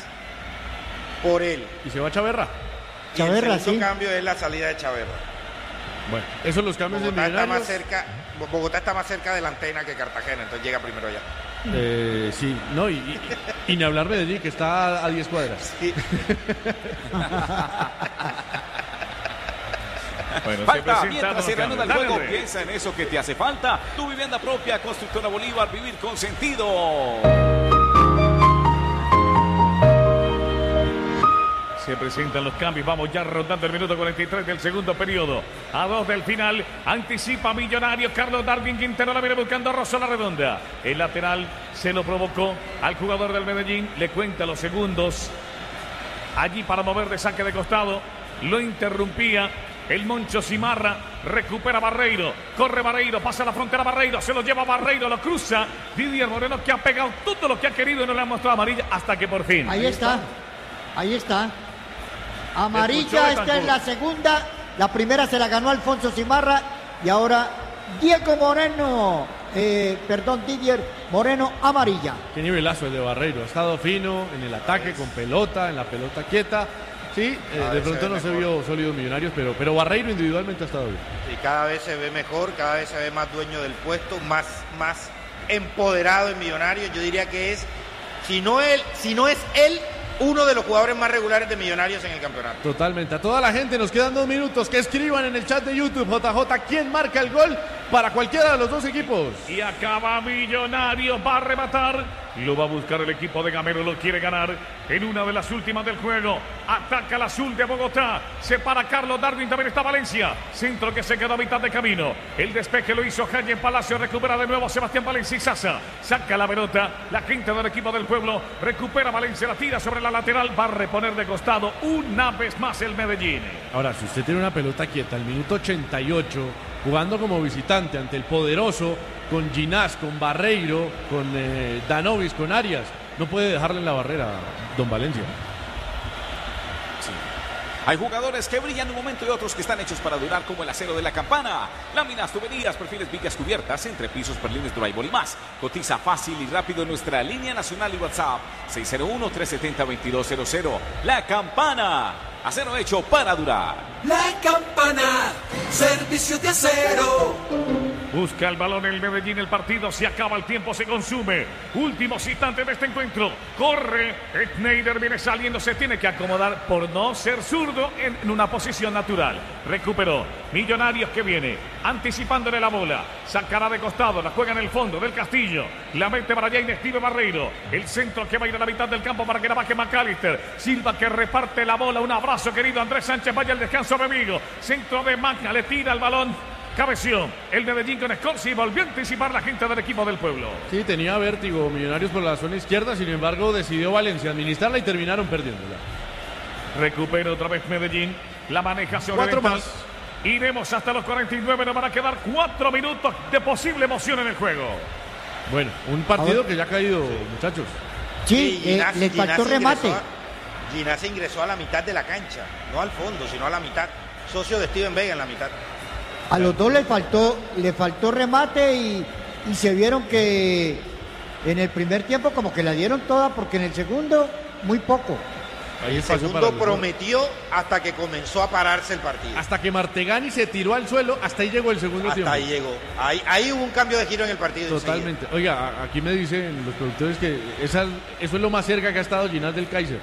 por él. ¿Y se va Chaverra? Y el segundo cambio es la salida de Chaverra. Bueno, esos son los cambios Bogotá de Millonarios. Bogotá está más cerca de la antena que Cartagena, entonces llega primero ya. Sí, no, y ni hablar Medellín, que está a 10 cuadras. Sí. Bueno, falta, mientras se reanuda el juego, piensa en eso que te hace falta. Tu vivienda propia, Constructora Bolívar, vivir con sentido. Se presentan los cambios, vamos ya rondando el minuto 43 del segundo periodo. A 2 del final, anticipa Millonarios, Carlos Darwin Quintero la viene buscando a Rosso la redonda. El lateral se lo provocó al jugador del Medellín, le cuenta los segundos. Allí para mover de saque de costado, lo interrumpía el Moncho Cimarra, recupera Barreiro, corre Barreiro, pasa la frontera Barreiro, se lo lleva Barreiro, lo cruza Didier Moreno que ha pegado todo lo que ha querido y no le ha mostrado amarilla hasta que por fin. Ahí está. Amarilla, esta es la segunda, la primera se la ganó Alfonso Cimarra y ahora Diego Moreno, Didier Moreno, amarilla. Qué nivelazo el de Barreiro, ha estado fino en el ataque con pelota, en la pelota quieta. Sí, de pronto no se vio sólido Millonarios, pero Barreiro individualmente ha estado bien. Y cada vez se ve mejor, cada vez se ve más dueño del puesto, más empoderado en Millonarios. Yo diría que es, si no es él, uno de los jugadores más regulares de Millonarios en el campeonato. Totalmente. A toda la gente nos quedan 2 minutos. Que escriban en el chat de YouTube, JJ, quién marca el gol para cualquiera de los dos equipos. Y acaba Millonarios, va a rematar. Lo va a buscar el equipo de Gamero, lo quiere ganar en una de las últimas del juego. Ataca el azul de Bogotá. Se para Carlos Darwin, también está Valencia. Centro que se quedó a mitad de camino. El despeje lo hizo Jaime Palacio. Recupera de nuevo Sebastián Valencia y Sasa. Saca la pelota. La gente del equipo del pueblo recupera Valencia. La tira sobre la lateral. Va a reponer de costado una vez más el Medellín. Ahora, si usted tiene una pelota quieta al minuto 88, jugando como visitante ante el poderoso, con Ginás, con Barreiro, con Danovis, con Arias, no puede dejarle en la barrera don Valencia. Sí. Hay jugadores que brillan un momento y otros que están hechos para durar, como el acero de la campana. Láminas, tuberías, perfiles, vigas cubiertas, entrepisos, perlines, drywall y más. Cotiza fácil y rápido en nuestra línea nacional y WhatsApp 601-370-2200. La Campana, acero hecho para durar. La Campana, servicio de acero. Busca el balón el Medellín, el partido se acaba, el tiempo se consume. Últimos instantes de este encuentro. Corre, Schneider viene saliendo, se tiene que acomodar por no ser zurdo en una posición natural. Recuperó. Millonarios que viene, anticipándole la bola. Sacará de costado, la juega en el fondo del Castillo. La mete para allá Steve Barreiro. El centro que va a ir a la mitad del campo para que la baje McAllister. Silva que reparte la bola. Un abrazo, querido Andrés Sánchez. Vaya al descanso, amigo. Centro de Maca, le tira el balón. Cabeció el Medellín con Scorsi y volvió a anticipar la gente del equipo del pueblo. Sí, tenía vértigo Millonarios por la zona izquierda, sin embargo decidió Valencia administrarla y terminaron perdiéndola. Recupera otra vez Medellín, la maneja sobre 4 más. Iremos hasta los 49, nos van a quedar 4 minutos de posible emoción en el juego. Bueno, un partido que ya ha caído, muchachos. Sí, le faltó remate. Ginás ingresó a la mitad de la cancha, no al fondo, sino a la mitad. Socio de Steven Vega en la mitad. A los dos le faltó remate y se vieron que en el primer tiempo como que la dieron toda, porque en el segundo muy poco. El segundo prometió hasta que comenzó a pararse el partido. Hasta que Martegani se tiró al suelo, hasta ahí llegó el segundo tiempo. Hasta ahí llegó. Ahí hubo un cambio de giro en el partido. Totalmente. Oiga, aquí me dicen los productores que eso es lo más cerca que ha estado Ginás del Kaiser.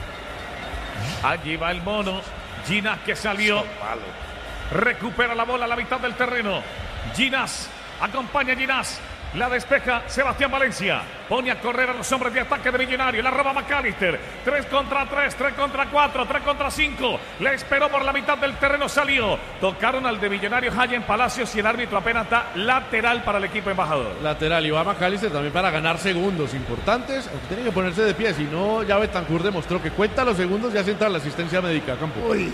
Allí va el mono. Ginás que salió. Recupera la bola a la mitad del terreno. Ginás, acompaña a Ginás. La despeja Sebastián Valencia. Pone a correr a los hombres de ataque de Millonarios. La roba McAllister. 3 contra 3, 3 contra 4, 3 contra 5. Le esperó por la mitad del terreno, salió. Tocaron al de Millonarios, Jayen Palacios, y el árbitro apenas está lateral para el equipo embajador. Lateral, y va McAllister también para ganar segundos importantes. Aunque tiene que ponerse de pie, si no, ya Betancourt demostró que cuenta los segundos y hace entrar la asistencia médica a campo. Uy.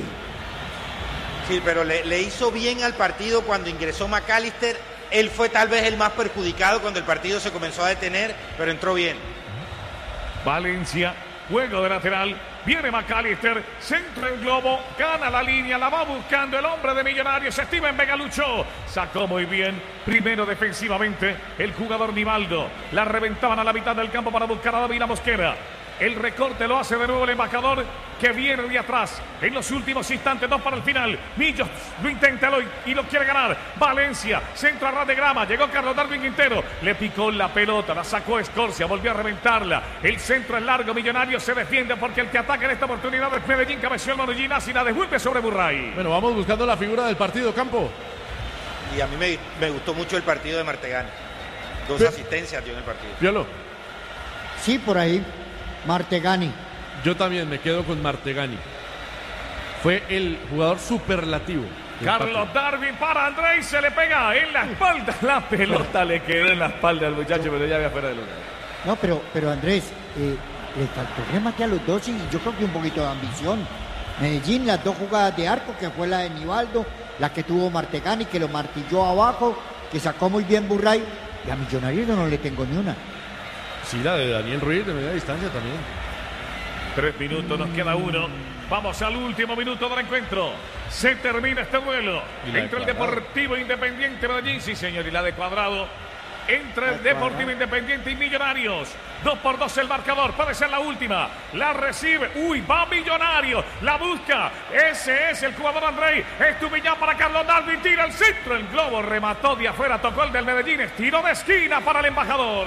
Sí, pero le hizo bien al partido cuando ingresó McAllister. Él fue tal vez el más perjudicado cuando el partido se comenzó a detener, pero entró bien. Valencia, juego de lateral. Viene McAllister, centra el globo, gana la línea, la va buscando el hombre de Millonarios. Steven Vega luchó, sacó muy bien. Primero defensivamente, el jugador Nivaldo. La reventaban a la mitad del campo para buscar a David Mosquera. El recorte lo hace de nuevo el embajador, que viene de atrás. En los últimos instantes, 2 para el final. Millos lo intenta y lo quiere ganar. Valencia, centro a ras de grama. Llegó Carlos Darwin Quintero. Le picó la pelota, la sacó Escorcia, volvió a reventarla. El centro es largo. Millonarios se defiende porque el que ataca en esta oportunidad es Medellín. Cabeció el mono Ginás y la devuelve sobre Burray. Bueno, vamos buscando la figura del partido, Campo. Y a mí me gustó mucho el partido de Martegani. 2 asistencias dio en el partido. Piolo. Sí, por ahí. Martegani. Yo también me quedo con Martegani. Fue el jugador superlativo. Carlos Darwin para Andrés, se le pega en la espalda. La pelota le quedó en la espalda al muchacho, pero ya había fuera de lugar. No, pero Andrés, le faltó remate a los dos y yo creo que un poquito de ambición. Medellín, las 2 jugadas de arco, que fue la de Nivaldo, la que tuvo Martegani, que lo martilló abajo, que sacó muy bien Burray, y a Millonarios no le tengo ni una. Sí, la de Daniel Ruiz de media distancia también. 3 minutos, nos queda 1. Vamos al último minuto del encuentro. Se termina este duelo entre el Deportivo Independiente Medellín, sí señor, y la de Cuadrado. entre el Deportivo Independiente y Millonarios. 2-2 el marcador, puede ser la última. La recibe, va Millonarios, la busca. Ese es el jugador Andrei. Estuvillán para Carlos Darwin, tira el centro. El globo remató de afuera, tocó el del Medellín. Tiro de esquina para el embajador.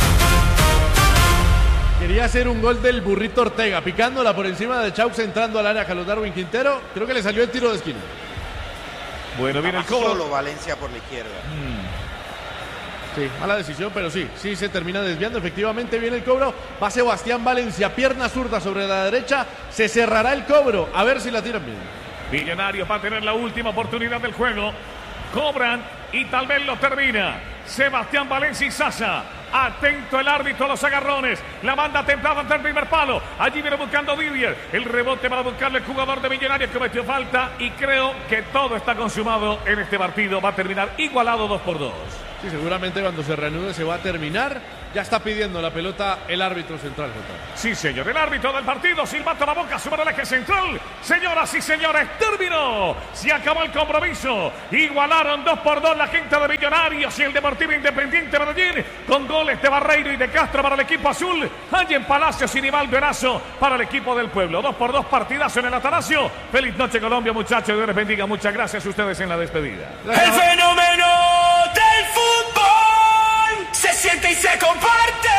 Quería hacer un gol del Burrito Ortega, picándola por encima de Chaux, entrando al área Carlos Darwin Quintero. Creo que le salió el tiro de esquina. Bueno, viene el cobro. Solo Valencia por la izquierda. Sí, mala decisión, pero sí se termina desviando. Efectivamente viene el cobro. Va Sebastián Valencia, pierna zurda sobre la derecha. Se cerrará el cobro. A ver si la tiran bien. Millonarios va a tener la última oportunidad del juego. Cobran y tal vez lo termina. Sebastián Valencia y Sasa. Atento el árbitro a los agarrones. La manda templada ante el primer palo. Allí viene buscando Didier. El rebote para buscarle el jugador de Millonarios que metió falta. Y creo que todo está consumado en este partido. Va a terminar igualado 2-2. Sí, seguramente cuando se reanude se va a terminar. Ya está pidiendo la pelota el árbitro central. Sí, señor. El árbitro del partido, silbato a la boca sobre el eje central. Señoras y señores, terminó. Se acabó el compromiso. Igualaron 2-2 la gente de Millonarios y el Deportivo Independiente Medellín. Con goles de Barreiro y de Castro para el equipo azul. Allí en Palacios y Nivaldo Erazo para el equipo del pueblo. 2-2 partidazo en el Atanasio. Feliz noche, Colombia, muchachos. Dios les bendiga. Muchas gracias a ustedes en la despedida. El fenómeno del fútbol se siente y se comparte.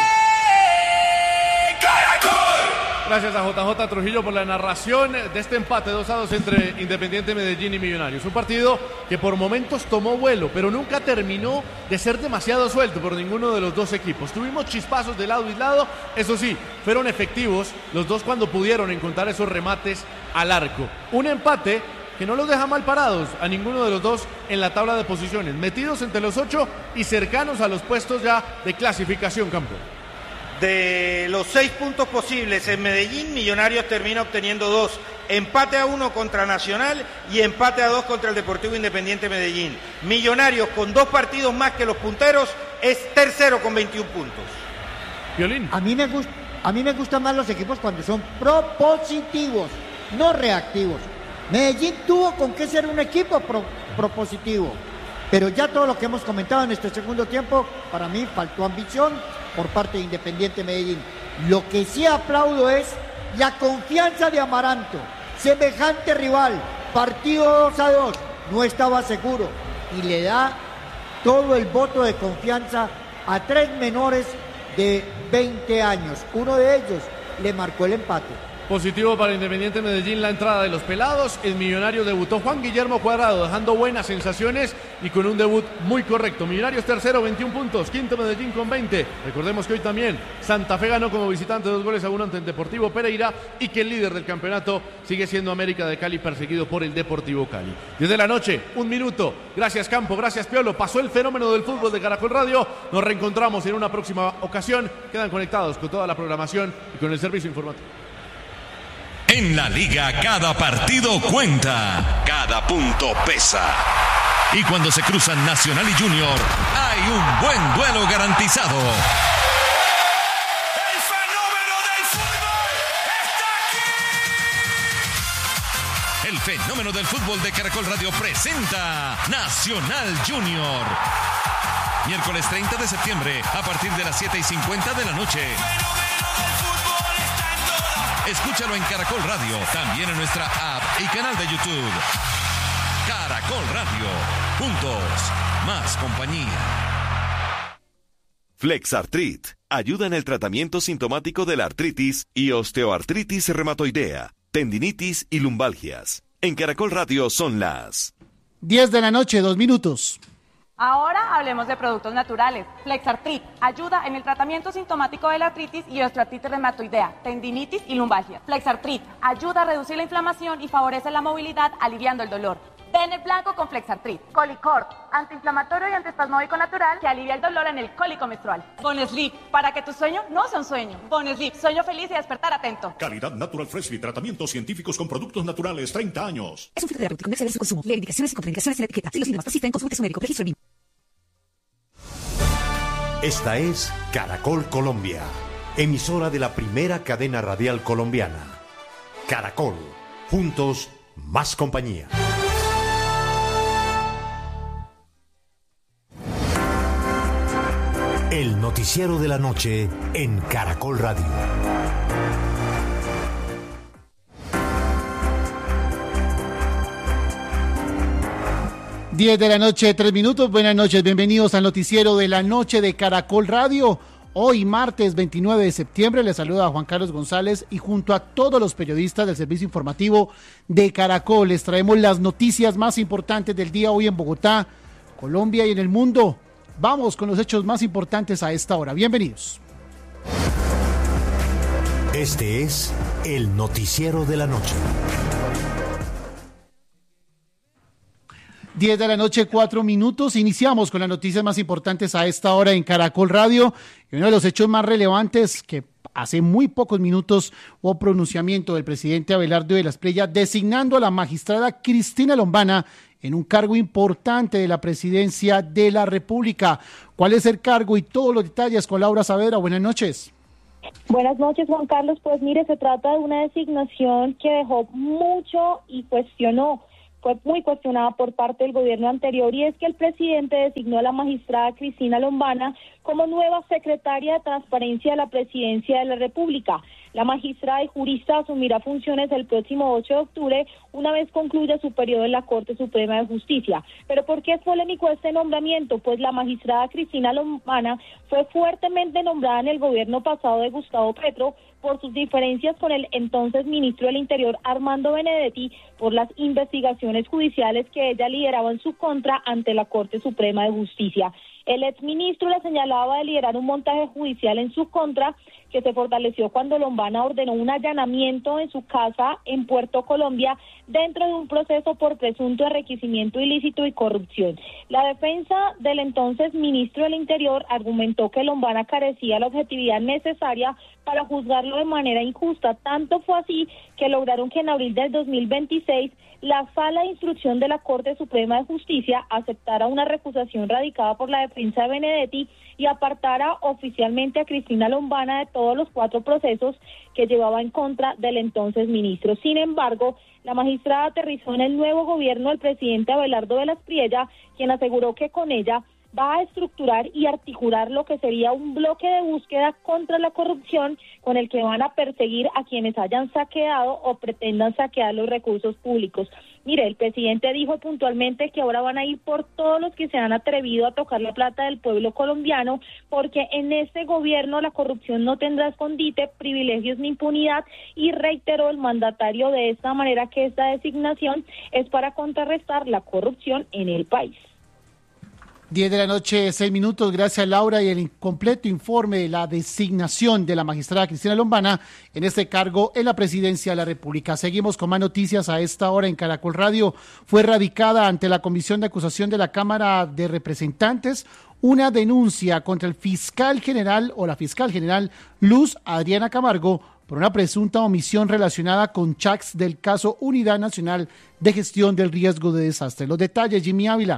¡Caracol! Gracias a JJ Trujillo por la narración de este empate 2-2 entre Independiente Medellín y Millonarios. Un partido que por momentos tomó vuelo, pero nunca terminó de ser demasiado suelto por ninguno de los dos equipos. Tuvimos chispazos de lado y lado, eso sí, fueron efectivos los dos cuando pudieron encontrar esos remates al arco. Un empate que no los deja mal parados a ninguno de los dos en la tabla de posiciones, metidos entre los 8 y cercanos a los puestos ya de clasificación, campo. De los 6 puntos posibles en Medellín, Millonarios termina obteniendo 2. Empate a 1 contra Nacional y empate a 2 contra el Deportivo Independiente Medellín. Millonarios con 2 partidos más que los punteros es tercero con 21 puntos. Violín. A mí me gustan más los equipos cuando son propositivos, no reactivos. Medellín tuvo con qué ser un equipo propositivo, pero ya todo lo que hemos comentado en este segundo tiempo, para mí faltó ambición por parte de Independiente Medellín. Lo que sí aplaudo es la confianza de Amaranto. Semejante rival, partido 2-2, no estaba seguro y le da todo el voto de confianza a 3 menores de 20 años. Uno de ellos le marcó el empate. Positivo para Independiente Medellín la entrada de los pelados. El Millonario debutó Juan Guillermo Cuadrado, dejando buenas sensaciones y con un debut muy correcto. Millonarios tercero, 21 puntos. Quinto Medellín con 20. Recordemos que hoy también Santa Fe ganó como visitante 2-1 ante el Deportivo Pereira y que el líder del campeonato sigue siendo América de Cali, perseguido por el Deportivo Cali. Desde la noche, 1 minuto. Gracias Campo, gracias Piolo. Pasó el fenómeno del fútbol de Caracol Radio. Nos reencontramos en una próxima ocasión. Quedan conectados con toda la programación y con el servicio informativo. En la liga cada partido cuenta, cada punto pesa. Y cuando se cruzan Nacional y Junior, hay un buen duelo garantizado. El fenómeno del fútbol está aquí. El fenómeno del fútbol de Caracol Radio presenta Nacional Junior. Miércoles 30 de septiembre, a partir de las 7:50 de la noche. Escúchalo en Caracol Radio, también en nuestra app y canal de YouTube. Caracol Radio, juntos, más compañía. Flexartrit ayuda en el tratamiento sintomático de la artritis y osteoartritis reumatoidea, tendinitis y lumbalgias. En Caracol Radio son las 10 de la noche, 2 minutos. Ahora hablemos de productos naturales. Flexartrit ayuda en el tratamiento sintomático de la artritis y osteoartritis reumatoidea, tendinitis y lumbalgia. Flexartrit ayuda a reducir la inflamación y favorece la movilidad, aliviando el dolor. Den el blanco con Flexartrit. Colicort, antiinflamatorio y antiespasmódico natural que alivia el dolor en el cólico menstrual. Bonesleep, para que tu sueño no sea un sueño. Bonesleep, sueño feliz y despertar atento. Calidad Natural Freshly, tratamientos científicos con productos naturales, 30 años. Es un fitoterapéutico, no exceder su consumo. Lee indicaciones y contraindicaciones en la etiqueta. Si los síntomas persisten, consulte a su médico. Registro BIM. Esta es Caracol Colombia, emisora de la primera cadena radial colombiana. Caracol, juntos, más compañía. El noticiero de la noche en Caracol Radio. Diez de la noche, 3 minutos. Buenas noches, bienvenidos al noticiero de la noche de Caracol Radio. Hoy, martes 29 de septiembre, les saluda Juan Carlos González y junto a todos los periodistas del servicio informativo de Caracol les traemos las noticias más importantes del día hoy en Bogotá, Colombia y en el mundo. Vamos con los hechos más importantes a esta hora. Bienvenidos. Este es el noticiero de la noche. 10 de la noche, 4 minutos. Iniciamos con las noticias más importantes a esta hora en Caracol Radio. Y uno de los hechos más relevantes que hace muy pocos minutos hubo pronunciamiento del presidente Abelardo de la Espriella designando a la magistrada Cristina Lombana en un cargo importante de la presidencia de la República. ¿Cuál es el cargo y todos los detalles con Laura Saavedra? Buenas noches. Buenas noches, Juan Carlos. Pues mire, se trata de una designación que dejó mucho y fue muy cuestionada por parte del gobierno anterior, y es que el presidente designó a la magistrada Cristina Lombana como nueva secretaria de Transparencia de la Presidencia de la República. La magistrada y jurista asumirá funciones el próximo 8 de octubre, una vez concluya su periodo en la Corte Suprema de Justicia. ¿Pero por qué es polémico este nombramiento? Pues la magistrada Cristina Lombana fue fuertemente nombrada en el gobierno pasado de Gustavo Petro por sus diferencias con el entonces ministro del Interior, Armando Benedetti, por las investigaciones judiciales que ella lideraba en su contra ante la Corte Suprema de Justicia. El exministro le señalaba de liderar un montaje judicial en su contra, que se fortaleció cuando Lombana ordenó un allanamiento en su casa en Puerto Colombia dentro de un proceso por presunto enriquecimiento ilícito y corrupción. La defensa del entonces ministro del Interior argumentó que Lombana carecía de la objetividad necesaria para juzgarlo de manera injusta. Tanto fue así que lograron que en abril del 2026 la Sala de Instrucción de la Corte Suprema de Justicia aceptara una recusación radicada por la defensa de Benedetti y apartara oficialmente a Cristina Lombana de todos los 4 procesos que llevaba en contra del entonces ministro. Sin embargo, la magistrada aterrizó en el nuevo gobierno del presidente Abelardo de la Espriella, quien aseguró que con ella va a estructurar y articular lo que sería un bloque de búsqueda contra la corrupción con el que van a perseguir a quienes hayan saqueado o pretendan saquear los recursos públicos. Mire, el presidente dijo puntualmente que ahora van a ir por todos los que se han atrevido a tocar la plata del pueblo colombiano, porque en este gobierno la corrupción no tendrá escondite, privilegios ni impunidad, y reiteró el mandatario de esta manera que esta designación es para contrarrestar la corrupción en el país. 10 de la noche, 6 minutos. Gracias, Laura. Y el incompleto informe de la designación de la magistrada Cristina Lombana en este cargo en la presidencia de la República. Seguimos con más noticias a esta hora en Caracol Radio. Fue radicada ante la Comisión de Acusación de la Cámara de Representantes una denuncia contra el fiscal general o la fiscal general Luz Adriana Camargo por una presunta omisión relacionada con chats del caso Unidad Nacional de Gestión del Riesgo de Desastre. Los detalles, Jimmy Ávila.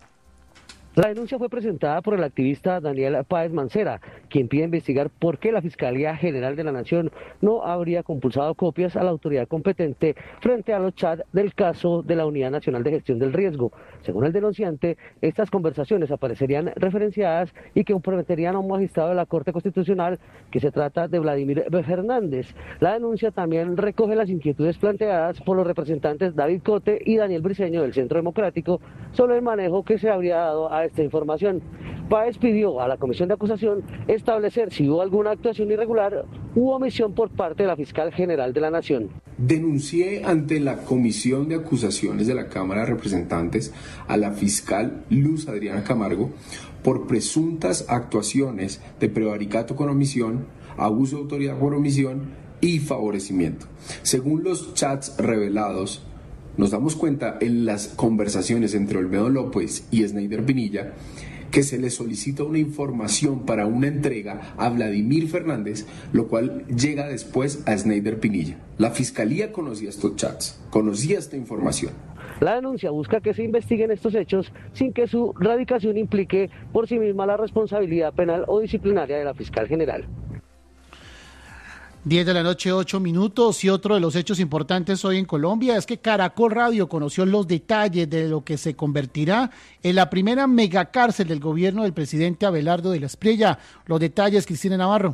La denuncia fue presentada por el activista Daniel Páez Mancera, quien pide investigar por qué la Fiscalía General de la Nación no habría compulsado copias a la autoridad competente frente a los chats del caso de la Unidad Nacional de Gestión del Riesgo. Según el denunciante, estas conversaciones aparecerían referenciadas y que comprometerían a un magistrado de la Corte Constitucional, que se trata de Vladimir Fernández. La denuncia también recoge las inquietudes planteadas por los representantes David Cote y Daniel Briceño del Centro Democrático sobre el manejo que se habría dado a esta información. Páez pidió a la Comisión de Acusación establecer si hubo alguna actuación irregular u omisión por parte de la Fiscal General de la Nación. Denuncié ante la Comisión de Acusaciones de la Cámara de Representantes a la fiscal Luz Adriana Camargo por presuntas actuaciones de prevaricato con omisión, abuso de autoridad por omisión y favorecimiento. Según los chats revelados, nos damos cuenta en las conversaciones entre Olmedo López y Sneider Pinilla que se le solicita una información para una entrega a Vladimir Fernández, lo cual llega después a Sneider Pinilla. La Fiscalía conocía estos chats, conocía esta información. La denuncia busca que se investiguen estos hechos sin que su radicación implique por sí misma la responsabilidad penal o disciplinaria de la fiscal general. 10 de la noche, 8 minutos, y otro de los hechos importantes hoy en Colombia es que Caracol Radio conoció los detalles de lo que se convertirá en la primera megacárcel del gobierno del presidente Abelardo de la Espriella. Los detalles, Cristina Navarro.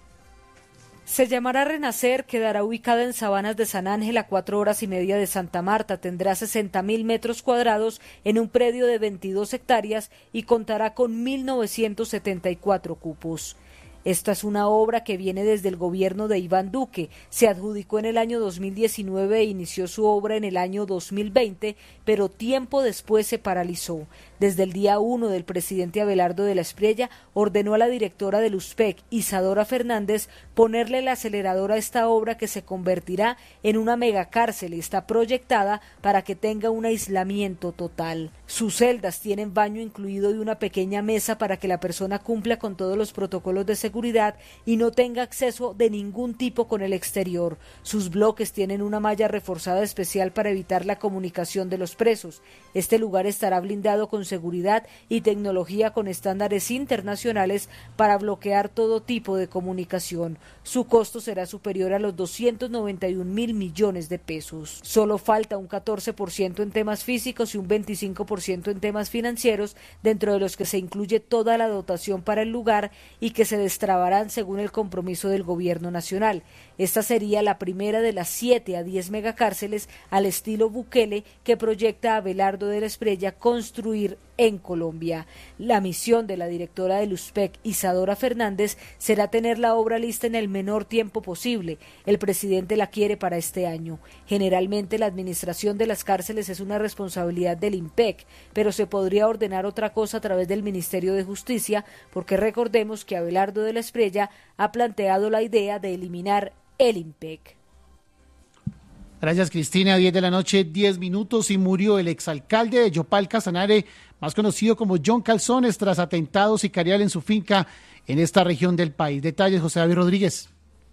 Se llamará Renacer, quedará ubicada en Sabanas de San Ángel a 4 horas y media de Santa Marta, tendrá 60.000 metros cuadrados en un predio de 22 hectáreas y contará con 1.974 cupos. Esta es una obra que viene desde el gobierno de Iván Duque. Se adjudicó en el año 2019 e inició su obra en el año 2020, pero tiempo después se paralizó. Desde el día 1 del presidente Abelardo de la Espriella ordenó a la directora del USPEC, Isadora Fernández, ponerle el acelerador a esta obra que se convertirá en una megacárcel y está proyectada para que tenga un aislamiento total. Sus celdas tienen baño incluido y una pequeña mesa para que la persona cumpla con todos los protocolos de seguridad y no tenga acceso de ningún tipo con el exterior. Sus bloques tienen una malla reforzada especial para evitar la comunicación de los presos. Este lugar estará blindado con seguridad y tecnología con estándares internacionales para bloquear todo tipo de comunicación. Su costo será superior a los 291.000 millones de pesos. Solo falta un 14% en temas físicos y un 25% en temas financieros, dentro de los que se incluye toda la dotación para el lugar y que se destrabarán según el compromiso del gobierno nacional. Esta sería la primera de las 7 a 10 megacárceles al estilo Bukele que proyecta Abelardo de la Espriella construir en Colombia. La misión de la directora del USPEC, Isadora Fernández, será tener la obra lista en el menor tiempo posible. El presidente la quiere para este año. Generalmente la administración de las cárceles es una responsabilidad del IMPEC, pero se podría ordenar otra cosa a través del Ministerio de Justicia, porque recordemos que Abelardo de la Espriella ha planteado la idea de eliminar el IMPEC. Gracias, Cristina. 10 de la noche, 10 minutos, y murió el exalcalde de Yopal, Casanare, más conocido como John Calzones, tras atentado sicarial en su finca en esta región del país. Detalles, José David Rodríguez.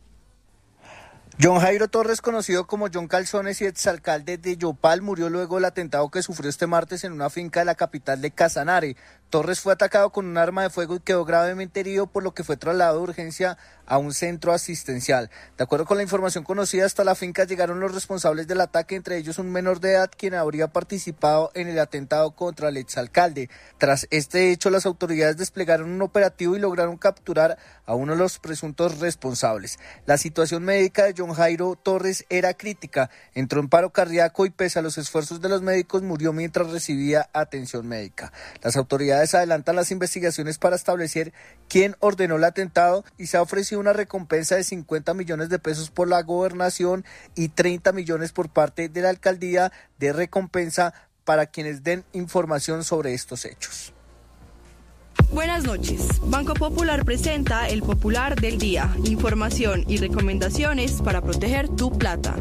John Jairo Torres, conocido como John Calzones y exalcalde de Yopal, murió luego del atentado que sufrió este martes en una finca de la capital de Casanare. Torres fue atacado con un arma de fuego y quedó gravemente herido, por lo que fue trasladado de urgencia a un centro asistencial. De acuerdo con la información conocida, hasta la finca llegaron los responsables del ataque, entre ellos un menor de edad quien habría participado en el atentado contra el exalcalde. Tras este hecho, las autoridades desplegaron un operativo y lograron capturar a uno de los presuntos responsables. La situación médica de John Jairo Torres era crítica, entró en paro cardíaco y pese a los esfuerzos de los médicos murió mientras recibía atención médica. Las autoridades adelantan las investigaciones para establecer quién ordenó el atentado y se ha ofrecido una recompensa de 50 millones de pesos por la gobernación y 30 millones por parte de la alcaldía de recompensa para quienes den información sobre estos hechos. Buenas noches. Banco Popular presenta el Popular del Día. Información y recomendaciones para proteger tu plata.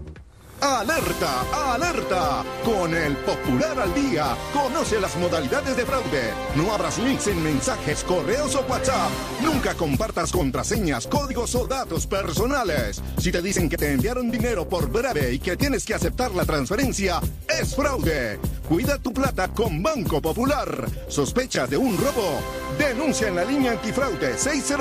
¡Alerta! ¡Alerta! Con el Popular al Día, conoce las modalidades de fraude. No abras links en mensajes, correos o WhatsApp. Nunca compartas contraseñas, códigos o datos personales. Si te dicen que te enviaron dinero por breve y que tienes que aceptar la transferencia, es fraude. Cuida tu plata con Banco Popular. ¿Sospechas de un robo? Denuncia en la línea antifraude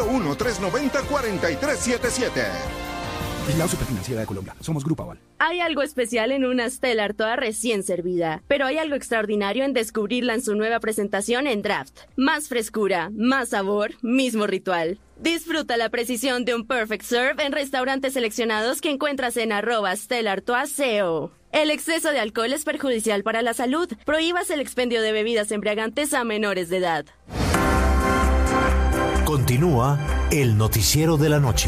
601-390-4377. Vigilado Superfinanciera de Colombia. Somos Grupo Aval. Hay algo especial en una Stellar toda recién servida, pero hay algo extraordinario en descubrirla en su nueva presentación en Draft. Más frescura, más sabor, mismo ritual. Disfruta la precisión de un Perfect Serve en restaurantes seleccionados que encuentras en @StellarToaCO. El exceso de alcohol es perjudicial para la salud. Prohíbas el expendio de bebidas embriagantes a menores de edad. Continúa el noticiero de la noche.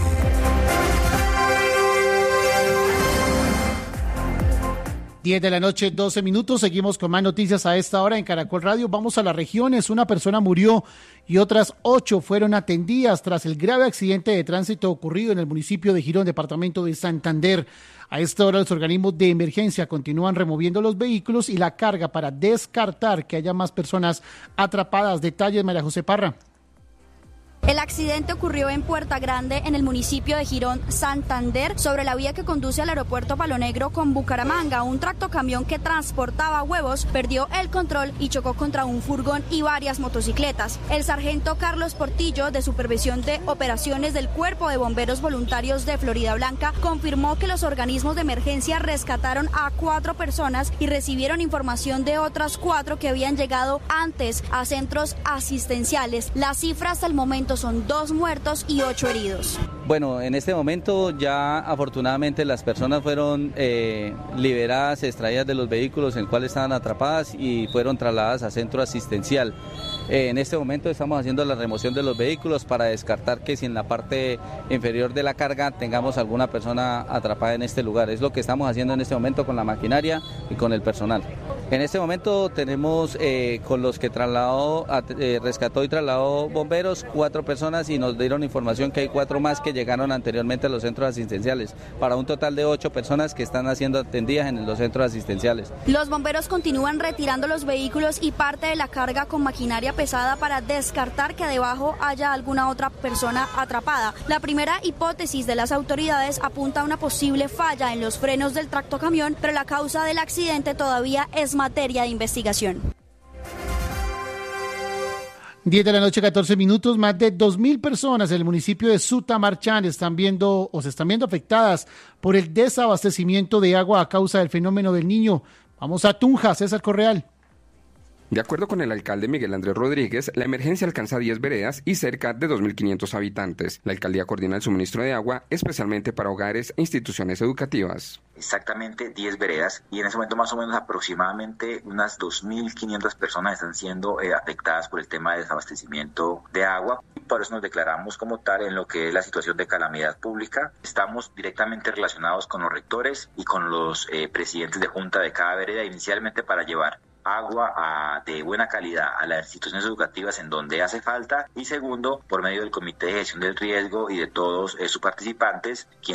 10 de la noche, 12 minutos. Seguimos con más noticias a esta hora en Caracol Radio. Vamos a las regiones. Una persona murió y otras 8 fueron atendidas tras el grave accidente de tránsito ocurrido en el municipio de Girón, departamento de Santander. A esta hora los organismos de emergencia continúan removiendo los vehículos y la carga para descartar que haya más personas atrapadas. Detalles, María José Parra. El accidente ocurrió en Puerta Grande, en el municipio de Girón, Santander, sobre la vía que conduce al aeropuerto Palo Negro con Bucaramanga. Un tractocamión que transportaba huevos perdió el control y chocó contra un furgón y varias motocicletas. El sargento Carlos Portillo, de Supervisión de Operaciones del Cuerpo de Bomberos Voluntarios de Florida Blanca, confirmó que los organismos de emergencia rescataron a 4 personas y recibieron información de otras 4 que habían llegado antes a centros asistenciales. La cifra hasta el momento son 2 muertos y 8 heridos. Bueno, en este momento ya afortunadamente las personas fueron liberadas, extraídas de los vehículos en los cuales estaban atrapadas y fueron trasladadas a centro asistencial. En este momento estamos haciendo la remoción de los vehículos para descartar que si en la parte inferior de la carga tengamos alguna persona atrapada en este lugar. Es lo que estamos haciendo en este momento con la maquinaria y con el personal. En este momento tenemos con los que rescató y trasladó bomberos 4 personas y nos dieron información que hay 4 más que llegaron anteriormente a los centros asistenciales, para un total de 8 personas que están siendo atendidas en los centros asistenciales. Los bomberos continúan retirando los vehículos y parte de la carga con maquinaria pesada para descartar que debajo haya alguna otra persona atrapada. La primera hipótesis de las autoridades apunta a una posible falla en los frenos del tractocamión, pero la causa del accidente todavía es materia de investigación. 10 de la noche, 14 minutos. Más de 2.000 personas en el municipio de Sutamarchán se están viendo afectadas por el desabastecimiento de agua a causa del fenómeno del Niño. Vamos a Tunja, César Correal. De acuerdo con el alcalde Miguel Andrés Rodríguez, la emergencia alcanza 10 veredas y cerca de 2.500 habitantes. La alcaldía coordina el suministro de agua, especialmente para hogares e instituciones educativas. Exactamente 10 veredas y en ese momento más o menos aproximadamente unas 2.500 personas están siendo afectadas por el tema de desabastecimiento de agua. Por eso nos declaramos como tal en lo que es la situación de calamidad pública. Estamos directamente relacionados con los rectores y con los presidentes de junta de cada vereda, inicialmente para llevar agua de buena calidad a las instituciones educativas en donde hace falta, y segundo, por medio del Comité de Gestión del Riesgo y de todos sus participantes, quienes